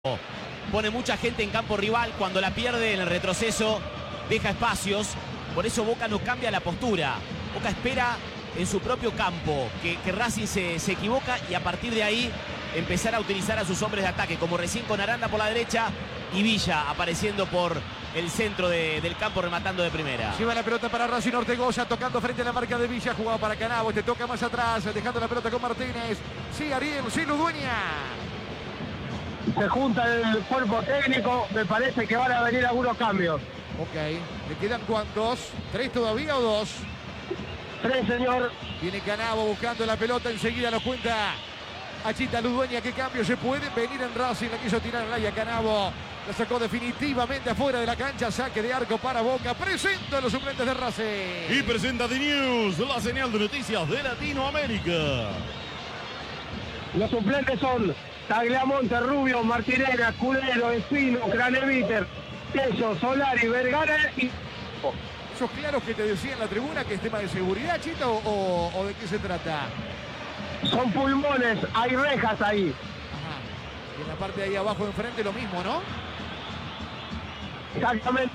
Pone mucha gente en campo rival, cuando la pierde en el retroceso deja espacios, por eso Boca no cambia la postura. Boca espera en su propio campo que Racing se equivoca y a partir de ahí empezar a utilizar a sus hombres de ataque, como recién con Aranda por la derecha y Villa apareciendo por el centro del campo rematando de primera. Lleva la pelota para Racing, Ortegoza tocando frente a la marca de Villa, jugado para Canavo, te toca más atrás, dejando la pelota con Martínez. Sí, Ariel, sí, Ludueña. Se junta el cuerpo técnico, me parece que van a venir algunos cambios. Ok, ¿le quedan cuántos? ¿3 todavía o 2? 3, señor. Viene Canavo buscando la pelota, enseguida lo cuenta Achita Ludueña. ¿Qué cambios se pueden venir en Racing? La quiso tirar al área Canavo, la sacó definitivamente afuera de la cancha. Saque de arco para Boca. Presento a los suplentes de Racing. Y presenta The News, la señal de noticias de Latinoamérica. Los suplentes son Tagliamonte, Rubio, Martinera, Escudero, Espino, Craneviter, Tello, Solari, Vergara y... ¿Esos claros que te decía en la tribuna que es tema de seguridad, Chita, o de qué se trata? Son pulmones, hay rejas ahí. Ajá. Y en la parte de ahí abajo enfrente lo mismo, ¿no? Exactamente.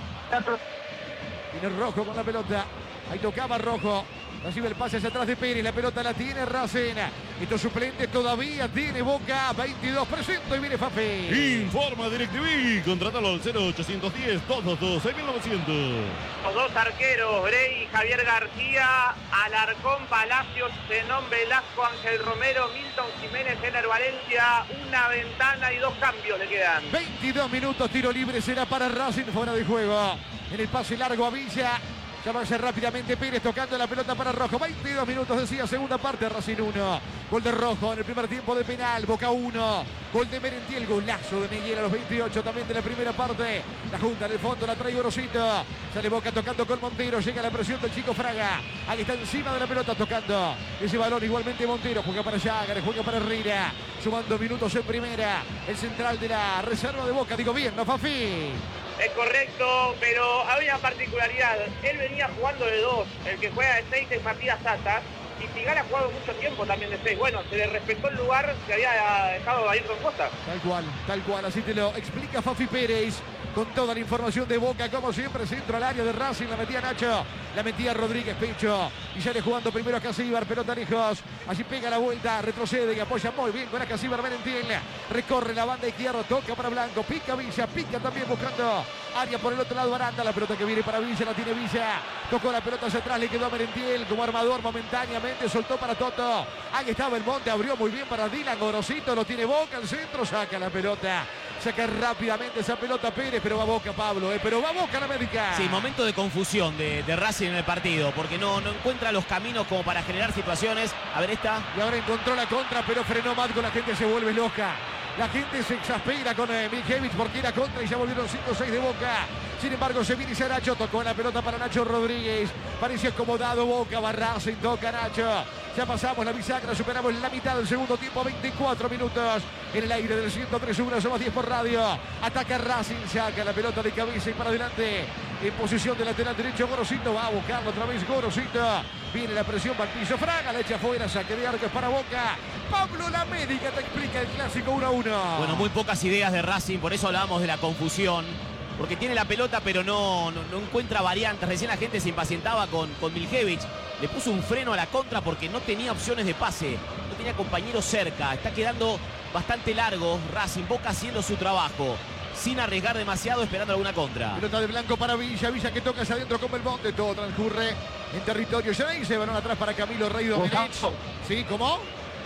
Tiene Rojo con la pelota. Ahí tocaba Rojo. Recibe el pase hacia atrás de Pérez. La pelota la tiene Racing. Estos suplentes todavía tiene Boca. 22 presento y viene Fafi. Informa DirecTV. Contrátalo al 0810 222 6900. Los dos arqueros, Grey y Javier García, Alarcón, Palacios, Zenón Velasco, Ángel Romero, Milton Jiménez, Ener Valencia. Una ventana y 2 cambios le quedan. 22 minutos, tiro libre será para Racing, fuera de juego. En el pase largo a Villa. Llamarse rápidamente Pérez tocando la pelota para Rojo. 22 minutos decía, segunda parte, Racing 1. Gol de Rojo en el primer tiempo de penal, Boca 1. Gol de Merentiel, golazo de Miguel a los 28 también de la primera parte. La junta en el fondo, la trae Gorosito. Sale Boca tocando con Montero, llega la presión del chico Fraga. Ahí está encima de la pelota tocando ese balón igualmente Montero. Juega para Jagger, juega para Herrera. Sumando minutos en primera. El central de la reserva de Boca, digo bien, ¿no, Fafi? Es correcto, pero había una particularidad. Él venía jugando de 2, el que juega de 6 es Matías Sata, y Figal ha jugado mucho tiempo también de 6. Bueno, se le respetó el lugar que había dejado Ayrton Costa. Tal cual, así te lo explica Fafi Pérez. Con toda la información de Boca, como siempre, centro al área de Racing, la metía Nacho, la metía Rodríguez Pecho, y sale jugando primero a Casíbar, pelota lejos, allí pega la vuelta, retrocede y apoya muy bien con Casíbar, Merentiel, recorre la banda izquierda, toca para Blanco, pica Villa, pica también buscando área por el otro lado Aranda, la pelota que viene para Villa, la tiene Villa, tocó la pelota hacia atrás, le quedó a Merentiel como armador momentáneamente, soltó para Toto, ahí estaba el Monte, abrió muy bien para Dylan, Gorosito, lo tiene Boca, el centro, saca la pelota. Saca rápidamente esa pelota Pérez, pero va Boca, Pablo, pero va Boca la América. Sí, momento de confusión de Racing en el partido, porque no encuentra los caminos como para generar situaciones. A ver esta. Y ahora encontró la contra, pero frenó Matco, la gente se vuelve loca. La gente se exaspera con Miljevich porque era contra y ya volvieron 5-6 de Boca. Sin embargo, se viene Nacho, tocó la pelota para Nacho Rodríguez. Parece acomodado Boca, va Racing, toca Nacho. Ya pasamos la bisagra, superamos la mitad del segundo tiempo, 24 minutos en el aire del 103.1, somos 10 por radio. Ataca Racing, saca la pelota de cabeza y para adelante. En posición de lateral derecho, Gorosito va a buscarlo otra vez, Gorosito. Viene la presión, Valpillo, Fraga, la echa afuera, saque de arco para Boca. Pablo La América te explica el clásico 1-1. Bueno, muy pocas ideas de Racing, por eso hablábamos de la confusión. Porque tiene la pelota, pero no encuentra variantes. Recién la gente se impacientaba con Miljevich. Le puso un freno a la contra porque no tenía opciones de pase. No tenía compañeros cerca. Está quedando bastante largo Racing. Boca haciendo su trabajo, sin arriesgar demasiado, esperando alguna contra. Pelota de Blanco para Villa. Villa que toca hacia adentro con Belmonte. Todo transcurre en territorio. Ya dice, balón atrás para Camilo Rey Domenech. ¿Sí? ¿Cómo?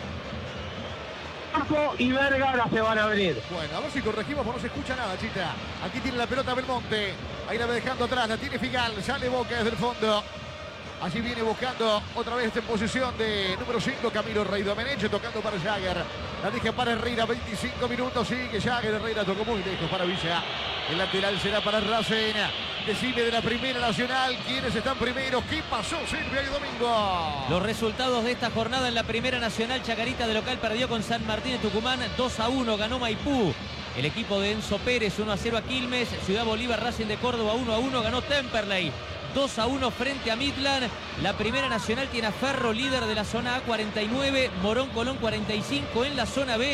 Y Vergara se van a venir. Bueno, a ver si corregimos porque no se escucha nada, Chita. Aquí tiene la pelota Belmonte. Ahí la va dejando atrás, la tiene Figal. Sale Boca desde el fondo. Allí viene buscando otra vez en posición de número 5 Camilo Rey Domenech, tocando para Jagger. La deja para Herrera, 25 minutos. Sigue Jagger, Herrera tocó muy lejos para Villa. El lateral será para Racing. Decime de la Primera Nacional, ¿quiénes están primeros? ¿Qué pasó, Silvia y Domingo? Los resultados de esta jornada en la Primera Nacional. Chacarita de local perdió con San Martín de Tucumán, 2-1 ganó Maipú. El equipo de Enzo Pérez, 1-0 a Quilmes. Ciudad Bolívar, Racing de Córdoba, 1-1 ganó Temperley. 2-1 frente a Midland. La Primera Nacional tiene a Ferro líder de la zona A, 49, Morón Colón 45 en la zona B.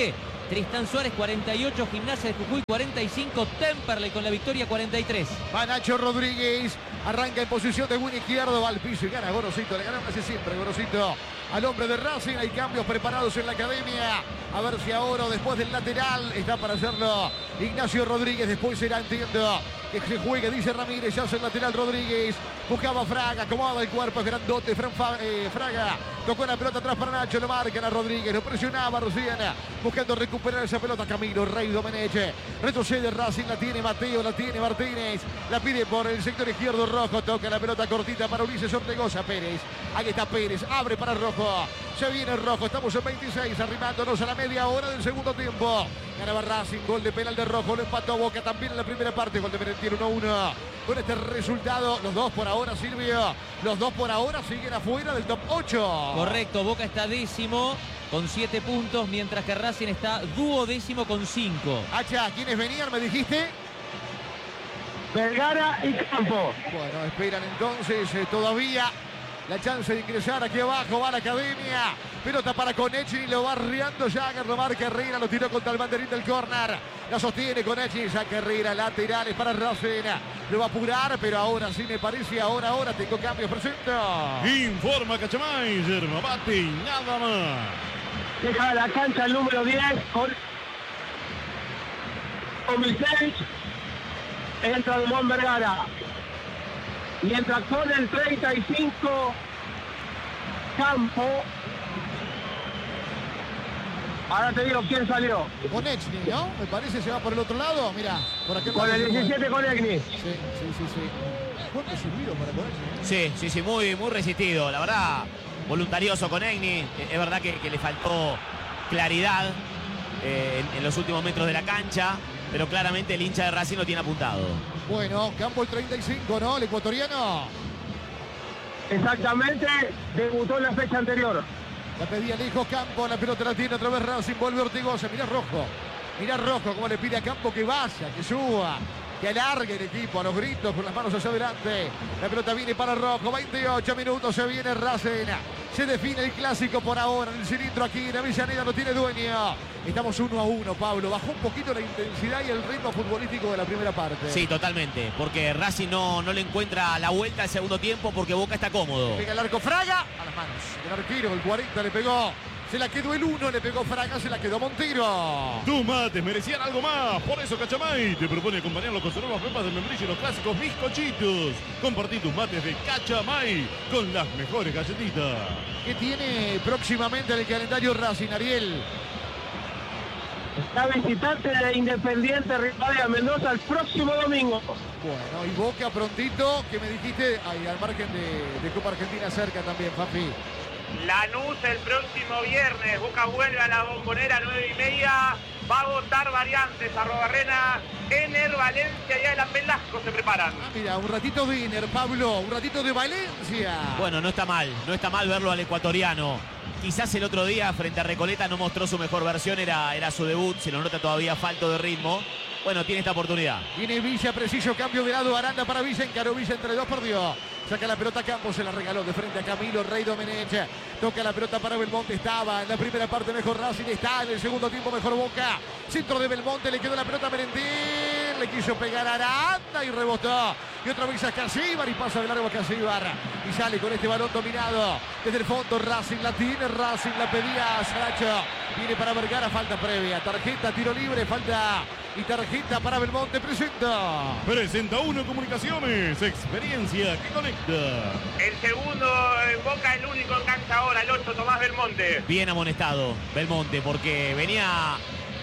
Tristán Suárez 48, Gimnasia de Jujuy 45, Temperley con la victoria 43. Va Nacho Rodríguez, arranca en posición de win izquierdo, va al piso y gana Gorosito. Le gana casi siempre Gorosito al hombre de Racing. Hay cambios preparados en la academia. A ver si ahora o después del lateral está para hacerlo Ignacio Rodríguez. Después será, entiendo, que se juegue, dice Ramírez. Ya hace el lateral Rodríguez. Buscaba Fraga, acomoda el cuerpo, es grandote. Fraga tocó la pelota atrás para Nacho, lo marcan a Rodríguez, lo presionaba recién, buscando recuperar esa pelota. Camilo Rey Domenech, retrocede Racing, la tiene Mateo, la tiene Martínez, la pide por el sector izquierdo Rojo, toca la pelota cortita para Ulises Ortegoza. Pérez, ahí está Pérez, abre para Rojo, se viene Rojo, estamos en 26, arrimándonos a la media hora del segundo tiempo. Ganaba Racing, gol de penal de Rojo, lo empató Boca también en la primera parte, gol de Merentiel 1-1. Con este resultado, los dos por ahora, Silvio, los dos por ahora siguen afuera del top 8. Correcto, Boca está décimo con 7 puntos, mientras que Racing está duodécimo con 5. Hacha, ¿quiénes venían, me dijiste? Vergara y Campo. Bueno, esperan entonces todavía la chance de ingresar aquí abajo. Va la academia. Pelota para Konechny, lo va arriando Jagger, lo marca Herrera, lo tiró contra el banderín del córner. La sostiene Konechny, saca Herrera, laterales para Racing. Lo va a apurar, pero ahora sí me parece, ahora tengo cambios, presento. Informa Cachamay, Yermabate y nada más. Deja la cancha el número 10 con Milicevic. Entra Dumont Vergara. Y entra con el 35 Campo. Ahora te digo quién salió. Konechny, ¿no? Me parece se va por el otro lado. Mira, por aquel Con lado. el 17 Konechny. Sí. Fuerte silbido para Konechny. Sí, muy resistido. La verdad, voluntarioso Konechny. Es verdad que le faltó claridad en los últimos metros de la cancha, pero claramente el hincha de Racing lo tiene apuntado. Bueno, Campo el 35, ¿no? El ecuatoriano. Exactamente, debutó en la fecha anterior. La pedía lejos Campo, la pelota la tiene otra vez Racing, vuelve Ortigosa. Mirá Rojo como le pide a Campo que vaya, que suba, que alargue el equipo a los gritos con las manos hacia adelante. La pelota viene para Rojo, 28 minutos, se viene Racing. Se define el clásico por ahora en el cilindro aquí en Avellaneda, lo tiene dueño. Estamos 1-1, Pablo. Bajó un poquito la intensidad y el ritmo futbolístico de la primera parte. Sí, totalmente, porque Racing no le encuentra la vuelta al segundo tiempo porque Boca está cómodo. Pega el arco Fraga, a las manos. El arquero, el 40 le pegó. Se la quedó el 1, le pegó Fraga, se la quedó Montero. Tus mates merecían algo más. Por eso Cachamay te propone acompañarlos con sus nuevas pepas de membrillo y los clásicos bizcochitos. Compartí tus mates de Cachamay con las mejores galletitas. ¿Qué tiene próximamente en el calendario Racing, Ariel? La visitante de Independiente Rivadavia Mendoza el próximo domingo. Bueno, y Boca prontito, que me dijiste, al margen de Copa Argentina cerca también, Fafi. Lanús el próximo viernes. Boca vuelve a la Bombonera 9:30. Va a votar variantes. Arrobarrena, Ener, Valencia y Alan Velasco se preparan. Mira, un ratito de Ener, Pablo, un ratito de Valencia. Bueno, no está mal verlo al ecuatoriano. Quizás el otro día frente a Recoleta no mostró su mejor versión, era su debut, se lo nota todavía falto de ritmo. Bueno, tiene esta oportunidad. Viene Villa, preciso cambio de lado, Aranda para Villa, encaró Villa entre dos, perdió. Saca la pelota Campos, se la regaló de frente a Camilo Rey Domenech. Toca la pelota para Belmonte, estaba en la primera parte mejor Racing, está en el segundo tiempo mejor Boca. Centro de Belmonte, le quedó la pelota a Merentiel, le quiso pegar a Aranda y rebotó. Y otra vez a Casíbar y pasa de largo a Casíbar. Y sale con este balón dominado. Desde el fondo Racing la tiene, Racing la pedía a Saracho. Viene para Vergara, falta previa. Tarjeta, tiro libre, falta y tarjeta para Belmonte, Presenta Uno Comunicaciones, experiencia que conecta. El segundo en Boca, el único en cancha ahora, el 8 Tomás Belmonte. Bien amonestado Belmonte porque venía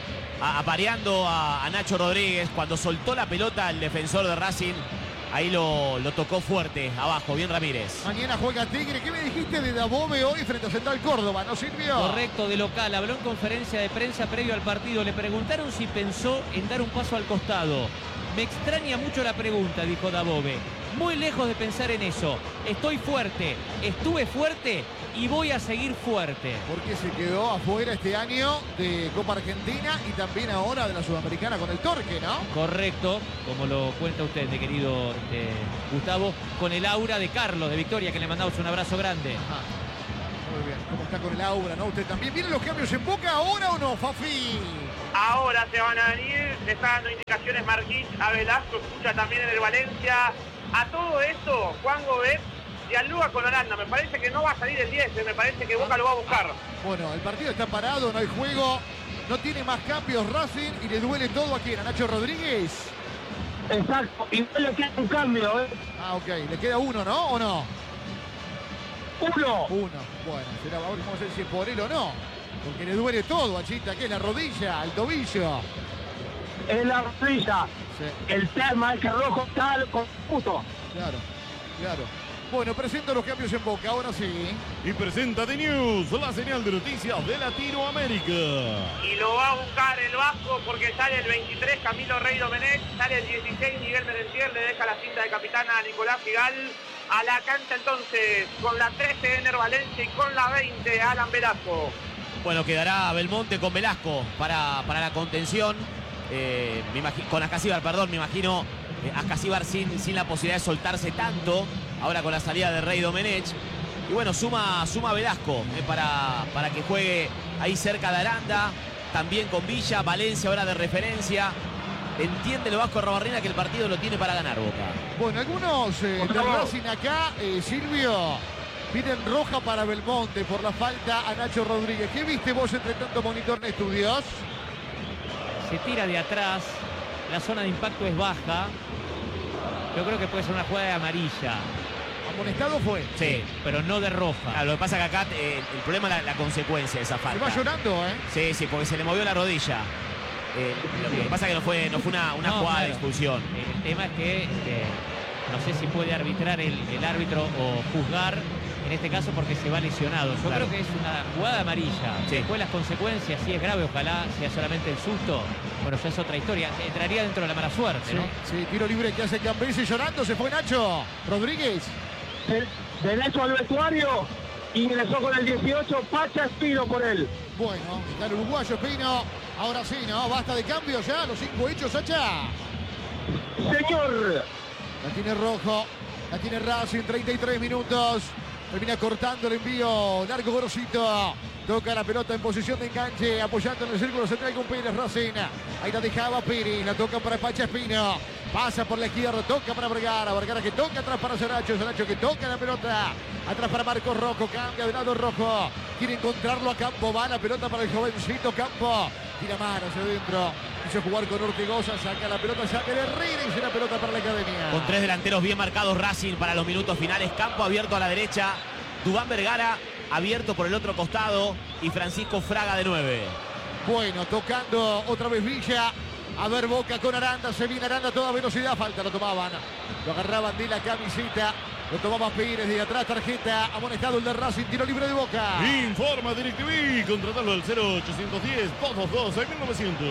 apareando a Nacho Rodríguez. Cuando soltó la pelota el defensor de Racing, ahí lo tocó fuerte, abajo, bien Ramírez. Mañana juega Tigre. ¿Qué me dijiste de Dabove hoy frente a Central Córdoba? ¿No sirvió? Correcto, de local. Habló en conferencia de prensa previo al partido. Le preguntaron si pensó en dar un paso al costado. Me extraña mucho la pregunta, dijo Dabove. Muy lejos de pensar en eso. Estoy fuerte, estuve fuerte y voy a seguir fuerte. Porque se quedó afuera este año de Copa Argentina y también ahora de la Sudamericana con el Torque, ¿no? Correcto, como lo cuenta usted, mi querido Gustavo, con el aura de Carlos de Victoria, que le mandamos un abrazo grande. Ajá. Muy bien, ¿cómo está con el aura, no? Usted también. ¿Vienen los cambios en Boca ahora o no, Fafi? Ahora se van a venir, le está dando indicaciones Marquich a Velasco, escucha también en el Valencia. A todo esto, Juan Gobet dialoga con Aranda. Me parece que no va a salir el 10, me parece que Boca lo va a buscar. Bueno, el partido está parado, no hay juego, no tiene más cambios Racing y le duele todo a quién, a Nacho Rodríguez. Exacto, y no le queda un cambio, ¿eh? Ah, ok, le queda uno, ¿no? ¿O no? Uno. Bueno, será, vamos a ver si es por él o no. Porque le duele todo a Chita, que es la rodilla, el tobillo. En la rodilla. Sí. El tema es que Rojo está con puto. Claro. Bueno, presento los cambios en Boca, ahora sí. Y presenta The News, la señal de noticias de Latinoamérica. Y lo va a buscar el Vasco porque sale el 23 Camilo Rey Domenech, sale el 16 Miguel Merentier, le deja la cinta de capitana a Nicolás Figal. A la cancha entonces con la 13 Ener Valencia y con la 20 Alan Velasco. Bueno, quedará Belmonte con Velasco para la contención. Con Ascasíbar, perdón, me imagino Ascasíbar sin la posibilidad de soltarse tanto. Ahora con la salida de Rey Domenech. Y bueno, suma Velasco para que juegue ahí cerca de Aranda. También con Villa, Valencia ahora de referencia. Entiende el Vasco Arrobarrena que el partido lo tiene para ganar Boca. Bueno, algunos de Racing acá, Silvio, piden roja para Belmonte por la falta a Nacho Rodríguez. ¿Qué viste vos entre tanto monitor en estudios? Se tira de atrás, la zona de impacto es baja. Yo creo que puede ser una jugada de amarilla. ¿Amonestado fue? Sí, pero no de roja. Lo que pasa es que acá el problema es la consecuencia de esa falta. Se va llorando, ¿eh? Sí, porque se le movió la rodilla. Lo que pasa es que no fue una jugada de expulsión. El tema es que no sé si puede arbitrar el árbitro o juzgar en este caso porque se va lesionado. Yo creo que es una jugada amarilla. Sí. Después las consecuencias, si es grave, ojalá sea solamente el susto. Bueno, ya es otra historia. Entraría dentro de la mala suerte, ¿no? Sí, tiro libre que hace Cambesi llorando. Se fue Nacho Rodríguez. Derecho al vestuario. Ingresó con el 18. Pacha Espino por él. Bueno, está el uruguayo Espino. Ahora sí, ¿no? Basta de cambio ya. Los 5 hechos, Sacha. Señor. La tiene Rojo. La tiene Racing. 33 minutos. Termina cortando el envío. Largo Gorosito. Toca la pelota en posición de enganche. Apoyando en el círculo central con Pérez Racing. Ahí la dejaba Pérez. La toca para Pacha Espino. Pasa por la izquierda. Toca para Vergara. Vergara que toca atrás para Saracho. Saracho que toca la pelota. Atrás para Marcos Rojo. Cambia de lado Rojo. Quiere encontrarlo a Campo. Va la pelota para el jovencito Campo. Tira mano hacia adentro. Quiso jugar con Ortigosa. Saca la pelota. Saca el Herrera. Y se la pelota para la academia. Con 3 delanteros bien marcados Racing para los minutos finales. Campo abierto a la derecha. Dubán Vergara abierto por el otro costado. Y Francisco Fraga de 9. Bueno, tocando otra vez Villa. A ver Boca con Aranda. Se viene Aranda a toda velocidad. Falta, lo tomaban. Lo agarraban de la camiseta. Lo tomaba Pérez de atrás. Tarjeta. Amonestado el de Racing. Tiro libre de Boca. Informa DirecTV. Contratarlo al 0810 222 6900.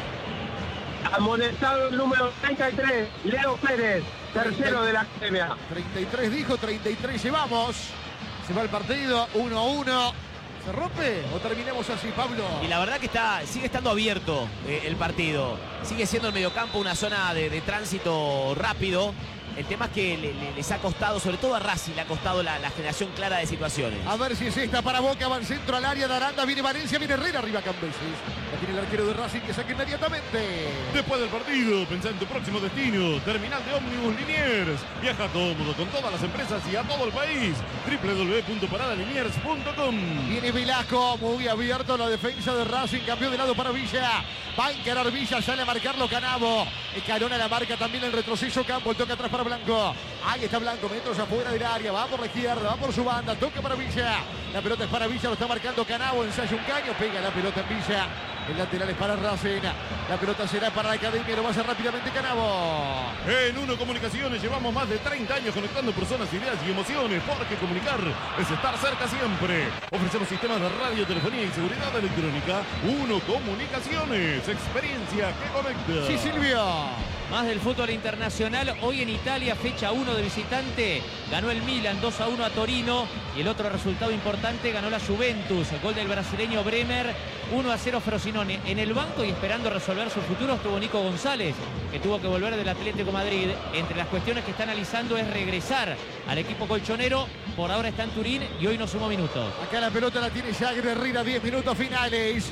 Amonestado el número 33. Leo Pérez. Tercero de la academia. 33 dijo. 33 llevamos. Se va el partido. 1-1. ¿Se rompe o terminemos así, Pablo? Y la verdad que sigue estando abierto el partido. Sigue siendo el mediocampo una zona de tránsito rápido. El tema es que les ha costado, sobre todo a Racing, le ha costado la generación clara de situaciones. A ver si es esta para Boca, va al centro al área de Aranda, viene Valencia, viene Herrera, arriba Cambeses. La tiene el arquero de Racing que saca inmediatamente. Después del partido, pensá en tu próximo destino. Terminal de ómnibus Liniers. Viaja cómodo con todas las empresas y a todo el país. www.paradaliniers.com. Viene Velasco, muy abierto la defensa de Racing, cambió de lado para Villa. Va a encarar Villa, sale a marcarlo Canavo. Escalona la marca también el retroceso Campo, el toque atrás para Blanco. Ahí está Blanco, metros afuera del área, va por la izquierda, va por su banda, toca para Villa. La pelota es para Villa, lo está marcando Canavo, ensaya un caño, pega la pelota en Villa. El lateral es para Racing. La pelota será para la academia, lo va a hacer rápidamente Canavo. En Uno Comunicaciones llevamos más de 30 años conectando personas, ideas y emociones, porque comunicar es estar cerca siempre. Ofrecemos sistemas de radio, telefonía y seguridad electrónica. Uno Comunicaciones, experiencia que conecta. Sí, Silvio. Más del fútbol internacional, hoy en Italia, fecha 1 de visitante, ganó el Milan 2-1 a Torino y el otro resultado importante ganó la Juventus, el gol del brasileño Bremer, 1-0 Frosinone. En el banco y esperando resolver su futuro estuvo Nico González, que tuvo que volver del Atlético Madrid. Entre las cuestiones que está analizando es regresar al equipo colchonero, por ahora está en Turín y hoy no sumó minutos. Acá la pelota la tiene Jagger Herrera, 10 minutos finales.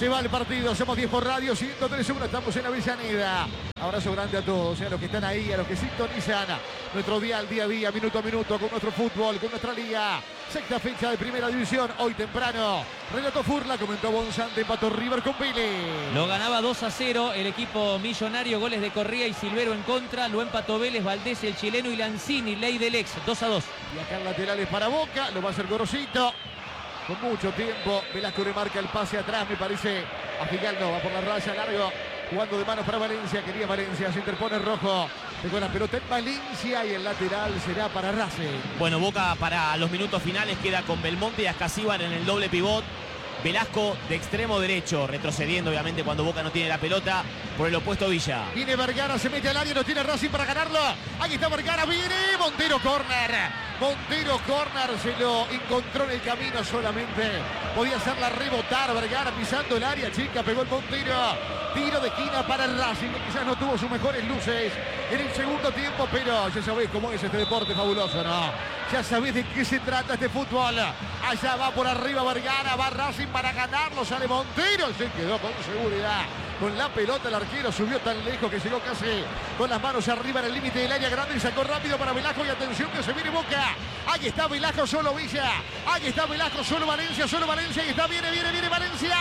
Se va el partido, somos 10 por radio, 103.1, estamos en Avellaneda. Abrazo grande a todos, a los que están ahí, a los que sintonizan nuestro día a día, minuto a minuto, con nuestro fútbol, con nuestra liga. Sexta fecha de primera división, hoy temprano. Renato Furla, comentó Bonzante, empató River con Vélez. Lo ganaba 2-0 el equipo millonario, goles de Correa y Silvero en contra. Lo empató Vélez, Valdés, el chileno y Lanzini, ley del ex, 2-2. Y acá en laterales para Boca, lo va a hacer Gorosito. Con mucho tiempo, Velasco le marca el pase atrás, me parece. A Figal no, va por la raya, largo. Jugando de manos para Valencia, quería Valencia, se interpone Rojo. Dejó la pelota en Valencia y el lateral será para Racing. Bueno, Boca para los minutos finales queda con Belmonte y Ascasíbar en el doble pivot. Velasco de extremo derecho, retrocediendo obviamente cuando Boca no tiene la pelota. Por el opuesto Villa. Viene Vergara, se mete al área, no tiene Racing para ganarlo. Aquí está Vergara, viene Montero corner. Montero corner, se lo encontró en el camino solamente. Podía hacerla rebotar, Vergara pisando el área chica, pegó el Montero. Tiro de esquina para el Racing, que quizás no tuvo sus mejores luces en el segundo tiempo, pero ya sabéis cómo es este deporte fabuloso, ¿no? Ya sabéis de qué se trata este fútbol. Allá va por arriba Vergara, va Racing para ganarlo, sale Montero, se quedó con seguridad. Con la pelota el arquero subió tan lejos que llegó casi con las manos arriba en el límite del área grande y sacó rápido para Velasco y atención que se viene Boca. Ahí está Velasco, solo Villa. Ahí está Velasco, solo Valencia. Y está, viene Valencia.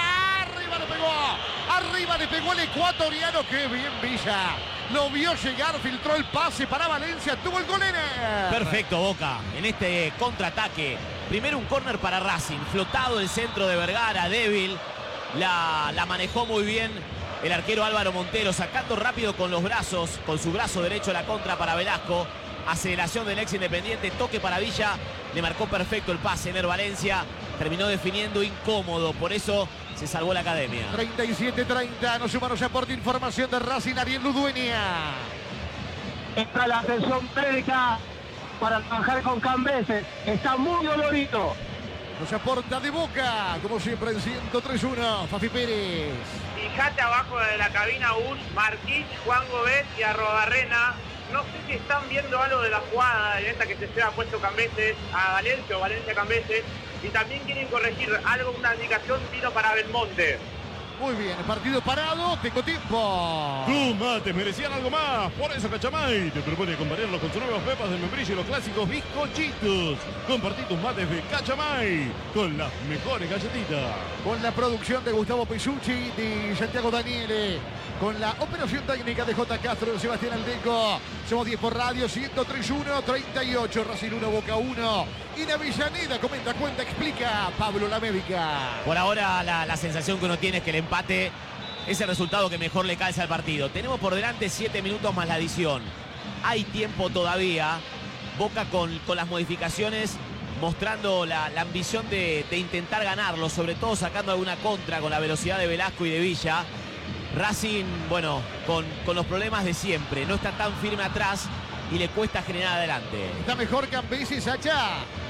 Arriba le pegó el ecuatoriano. Qué bien Villa. Lo vio llegar, filtró el pase para Valencia, tuvo el gol en él. Perfecto Boca en este contraataque. Primero un córner para Racing, flotado el centro de Vergara, débil. La manejó muy bien el arquero Álvaro Montero, sacando rápido con los brazos, con su brazo derecho la contra para Velasco. Aceleración del ex Independiente, toque para Villa, le marcó perfecto el pase en Valencia, terminó definiendo incómodo, por eso se salvó la academia. 37-30, nos sumamos a aporte información de Racing, Ariel Ludueña. Está la atención médica para trabajar con Cambeses, está muy dolorido. Nos aporta de Boca, como siempre en 103.1, Fafi Pérez. Fijate abajo de la cabina Bus, Marquich, Juan Gómez y Arrobarrena. No sé si están viendo algo de la jugada en esta que se lleva puesto Cambeses a Valencia o Valencia Cambeses. Y también quieren corregir algo, una indicación vino para Belmonte. Muy bien, el partido parado, tengo tiempo. Tus mates merecían algo más, por eso Cachamay te propone acompañarlos con sus nuevas pepas de membrillo y los clásicos bizcochitos. Compartí tus mates de Cachamay con las mejores galletitas. Con la producción de Gustavo Pisucci y Santiago Daniele. Con la operación técnica de J. Castro, Sebastián Aldeco. Somos 10 por radio, 103.1, 38, Racing 1, Boca 1. Y en Avellaneda, comenta, cuenta, explica Pablo La Médica. Por ahora la sensación que uno tiene es que el empate es el resultado que mejor le calza al partido. Tenemos por delante 7 minutos más la adición. Hay tiempo todavía. Boca con las modificaciones mostrando la ambición de intentar ganarlo, sobre todo sacando alguna contra con la velocidad de Velasco y de Villa. Racing, bueno, con los problemas de siempre. No está tan firme atrás y le cuesta generar adelante. Está mejor Cambeses, Sacha.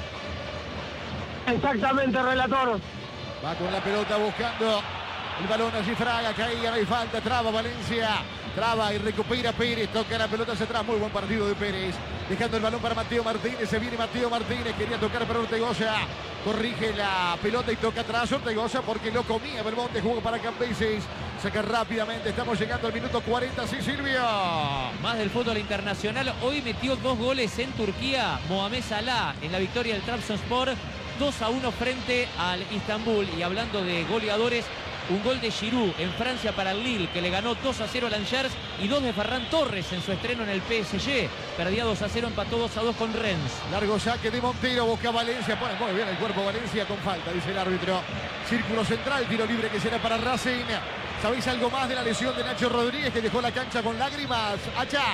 Exactamente, relator. Va con la pelota buscando el balón allí Fraga, caía, no hay falta, traba Valencia, traba y recupera Pérez, toca la pelota hacia atrás, muy buen partido de Pérez, dejando el balón para Mateo Martínez, se viene Mateo Martínez, quería tocar para Ortegoza, corrige la pelota y toca atrás Ortegoza porque lo comía Belmonte, jugó para Cambeses, saca rápidamente, estamos llegando al minuto 40, sí Silvio. Más del fútbol internacional, hoy metió 2 goles en Turquía, Mohamed Salah en la victoria del Trabzonspor, 2-1 frente al Istanbul. Y hablando de goleadores, un gol de Giroud en Francia para el Lille, que le ganó 2-0 al Angers, y 2 de Ferran Torres en su estreno en el PSG. Perdía 2-0, empató 2-2 con Rennes. Largo saque de Montero, busca Valencia, pone muy bien el cuerpo Valencia con falta, dice el árbitro. Círculo central, tiro libre que será para Racing. ¿Sabéis algo más de la lesión de Nacho Rodríguez, que dejó la cancha con lágrimas? ¡Achá!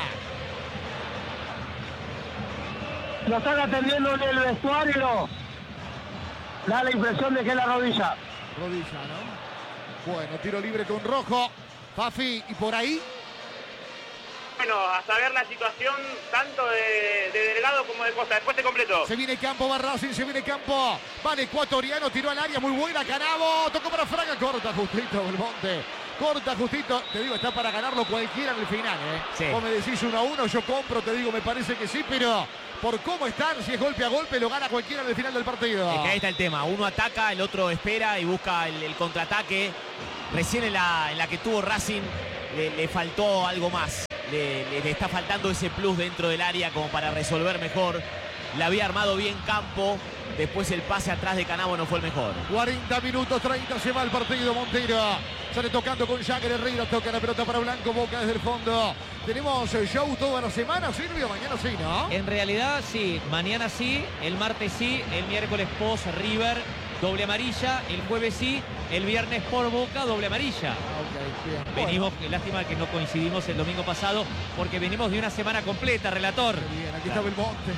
Lo están atendiendo en el vestuario. Da la impresión de que es la rodilla. Rodilla, ¿no? Bueno, tiro libre con Rojo. Fafi, ¿y por ahí? Bueno, a saber la situación tanto de Delgado como de Costa. Después te completo. Se viene Campo, va Racing, se viene Campo. Va el ecuatoriano, tiró al área, muy buena. Canavo, tocó para Fraga, corta justito Belmonte. Corta justito, te digo, está para ganarlo cualquiera en el final, ¿eh? Sí. Vos me decís 1-1, yo compro, te digo, me parece que sí, pero por cómo están, si es golpe a golpe, lo gana cualquiera en el final del partido. Es que ahí está el tema, uno ataca, el otro espera y busca el contraataque. Recién en la que tuvo Racing le faltó algo más. Le está faltando ese plus dentro del área como para resolver mejor. La había armado bien Campo. Después el pase atrás de Canavo no fue el mejor. 40 minutos 30 se va el partido. Montero sale tocando con Jagger Herrera. Toca la pelota para Blanco. Boca desde el fondo. Tenemos show toda la semana, Silvio. Mañana sí, ¿no? En realidad sí. Mañana sí. El martes sí. El miércoles post River. Doble amarilla. El jueves sí. El viernes por Boca. Doble amarilla. Bien. Venimos, lástima que no coincidimos el domingo pasado, porque venimos de una semana completa, relator. Bien, aquí estaba el Monte,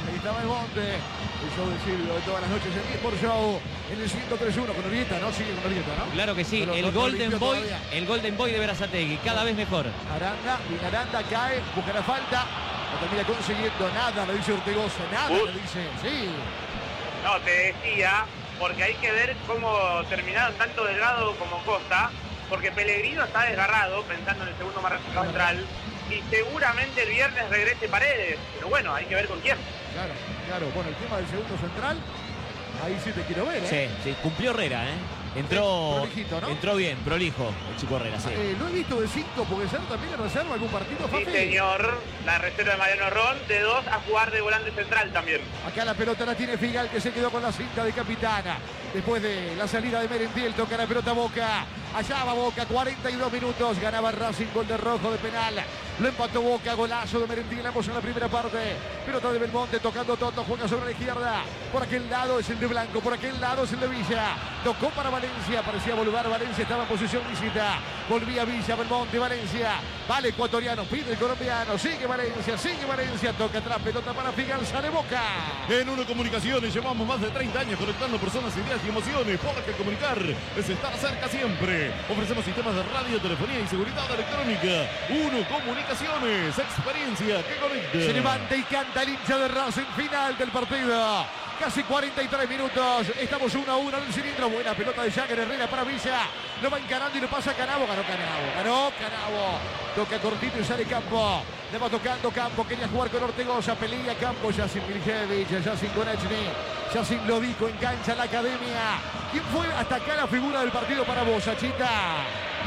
el show de Silvio de todas las noches en Sport Show, en el 103.1 con Orieta, ¿no? Sigue con Orieta, ¿no? Claro que sí, el Golden Boy de Berazategui, cada vez mejor. Aranda cae, busca la falta, no termina consiguiendo nada, le dice Ortegoza, nada, le dice, sí. No, te decía, porque hay que ver cómo terminaron tanto Delgado como Costa, porque Pellegrino está desgarrado, pensando en el segundo marco central, y seguramente el viernes regrese Paredes, pero bueno, hay que ver con quién. Claro, bueno, el tema del segundo central, ahí sí te quiero ver, ¿eh? Sí, cumplió Herrera, ¿eh? Entró, prolijito, ¿no? entró bien, prolijo el chico Herrera, sí. Lo he visto de 5, porque ser también en reserva algún partido, Sí, Fafi. señor, la reserva de Mariano Ron, de 2 a jugar de volante central también. Acá la pelota la tiene Figal, que se quedó con la cinta de capitana. Después de la salida de Merentiel, toca la pelota Boca. Allá va Boca, 42 minutos. Ganaba Racing, gol de Rojo de penal. Lo empató Boca, golazo de Merentiel. Ambos en la primera parte. Pelota de Belmonte, tocando Toto, juega sobre la izquierda. Por aquel lado es el de Blanco, por aquel lado es el de Villa. Tocó para Valencia, parecía volver. Valencia estaba en posición visita. Volvía Villa, Belmonte, Valencia. Vale ecuatoriano, pide el colombiano. Sigue Valencia. Toca atrás, pelota para Figal, sale Boca. En Uno Comunicaciones llevamos más de 30 años conectando personas, ideas y emociones, porque comunicar es estar cerca siempre. Ofrecemos sistemas de radio, telefonía y seguridad electrónica. Uno Comunicaciones, experiencia que conecta. Se levanta y canta el hincha de Racing, final del partido. Casi 43 minutos, estamos 1-1 en el cilindro. Buena pelota de Jagger Herrera para Villa. Lo va encarando y lo pasa a Canavo. Ganó Canavo. Toca cortito y sale Campo. Le va tocando Campo. Quería jugar con Ortegoza. Pelea Campo. Yacine Miljevich. Yacine Konechny. Yacine Lodico en cancha la academia. ¿Quién fue hasta acá la figura del partido para vos, Achita?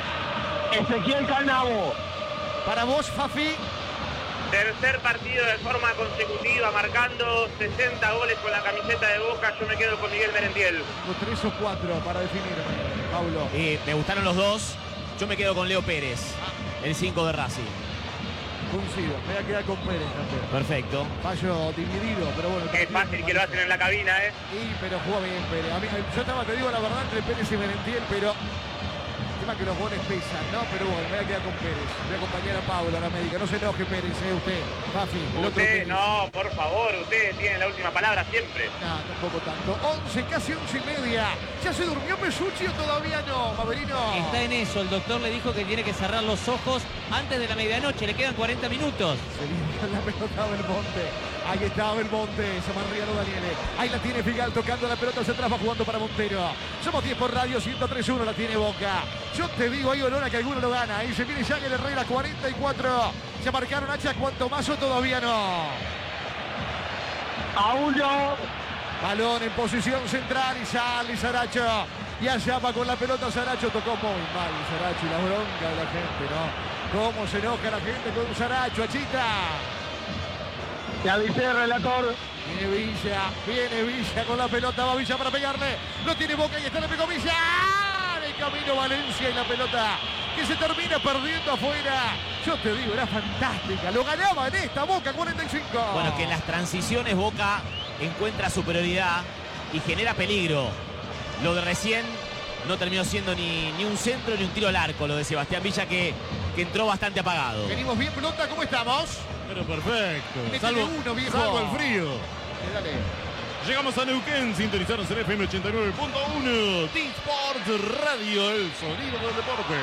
Ezequiel Canavo. Para vos, Fafi. Tercer partido de forma consecutiva, marcando 60 goles con la camiseta de Boca. Yo me quedo con Miguel Merentiel. Los 3 o 4 para definir, Pablo. Me gustaron los dos. Yo me quedo con Leo Pérez, el 5 de Racing. Coincido, me voy a quedar con Pérez también. Perfecto. Fallo dividido, pero bueno. Es fácil que lo hacen en la cabina, ¿eh? Sí, pero juega bien Pérez. A mí, yo estaba, te digo la verdad, entre Pérez y Merentiel, pero el tema que los goles pesan, ¿no? Pero bueno, me voy a quedar con Pérez. Voy a acompañar a Pablo, a la médica. No se enoje Pérez, usted, Fafi. Usted, no, por favor, usted tiene la última palabra siempre. No, tampoco tanto. 11, casi 11:30. ¿Ya se durmió Pesucci o todavía no, Maverino? Está en eso, el doctor le dijo que tiene que cerrar los ojos antes de la medianoche, le quedan 40 minutos. Se limpia la pelota Belmonte. Ahí está Belmonte, se manría lo Daniele. Ahí la tiene Figal tocando la pelota hacia atrás, va jugando para Montero. Somos 10 por radio, 103.1 la tiene Boca. Yo te digo, hay olor a que alguno lo gana. Ahí se viene Jagger Herrera, 44. Ya marcaron Hacha, ¿cuánto más o todavía no? Aún no. Balón en posición central y sale Saracho. Y allá va con la pelota Saracho, tocó muy mal Saracho y la bronca de la gente, ¿no? Cómo se enoja la gente con Saracho, Achita. Te avisé, relator. Viene Villa con la pelota, va Villa para pegarle. Lo tiene Boca y está, le pegó Villa. En el camino Valencia y la pelota que se termina perdiendo afuera. Yo te digo, era fantástica. Lo ganaba en esta Boca, 45. Bueno, que en las transiciones Boca encuentra superioridad y genera peligro. Lo de recién no terminó siendo ni un centro ni un tiro al arco, lo de Sebastián Villa, que entró bastante apagado. Venimos bien, pelota, ¿cómo estamos? Pero perfecto. Métele uno, viejo. Salvo el frío. Dale. Llegamos a Neuquén, sintonizaron en FM 89.1. T-Sport Radio, el sonido del deporte.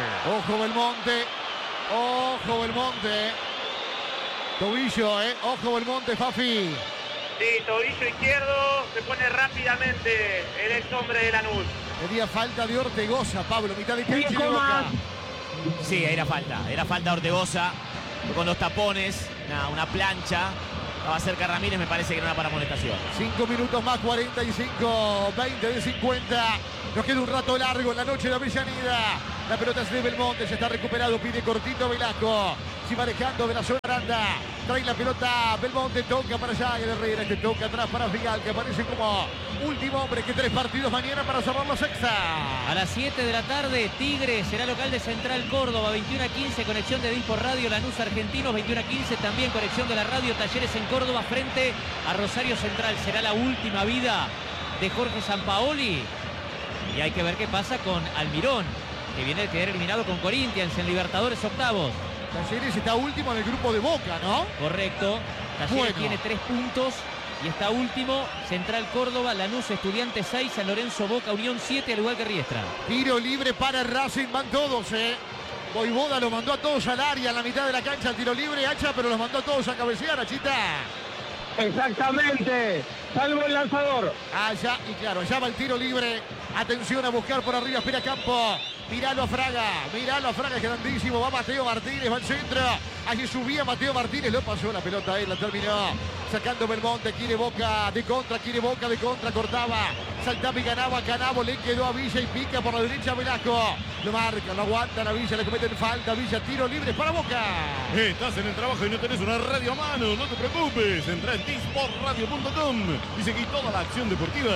Ojo Belmonte. Tobillo, ojo Belmonte, Fafi. Sí, tobillo izquierdo, se pone rápidamente el ex hombre de Lanús. Pedía falta de Ortegoza, Pablo, mitad de cancha de Boca. Sí, era falta de Ortegoza, con los tapones, una plancha. Estaba cerca Ramírez, me parece que no era para amonestación. 5 minutos más, 45, 20 de 50. Nos queda un rato largo en la noche de Avellaneda. La pelota es de Belmonte, se está recuperado, pide cortito Velasco. Si va dejando de la zona Aranda. Trae la pelota Belmonte, toca para allá y Herrera, que toca atrás para Figal, que aparece como último hombre, que 3 partidos mañana para cerrar la sexta. A las 7 de la tarde, Tigre será local de Central Córdoba, 21:15, conexión de Dispo Radio, Lanús Argentinos, 21:15, también conexión de la radio Talleres en Córdoba frente a Rosario Central. Será la última vida de Jorge Sampaoli y hay que ver qué pasa con Almirón, que viene de quedar eliminado con Corinthians en Libertadores octavos. Talleres está último en el grupo de Boca, ¿no? Correcto. Talleres tiene 3 puntos y está último. Central Córdoba, Lanús, Estudiantes 6, San Lorenzo, Boca, Unión 7, al igual que Riestra. Tiro libre para Racing, van todos, Voivoda lo mandó a todos al área, a la mitad de la cancha, el tiro libre, Hacha, pero los mandó a todos a cabecear, Achita. Exactamente, salvo el lanzador. Allá, y claro, allá va el tiro libre. Atención a buscar por arriba, espera Campo. Míralo a Fraga, es grandísimo. Va Mateo Martínez, va al centro. Allí subía Mateo Martínez, lo pasó la pelota ahí, la terminó. Sacando Belmonte, quiere Boca de contra, cortaba. Saltaba y ganaba Canavo, le quedó a Villa y pica por la derecha Velasco. Lo marca, lo aguanta la Villa, le cometen falta. Villa, tiro libre para Boca. Estás en el trabajo y no tenés una radio a mano, no te preocupes. Entra en disportradio.com y seguí toda la acción deportiva.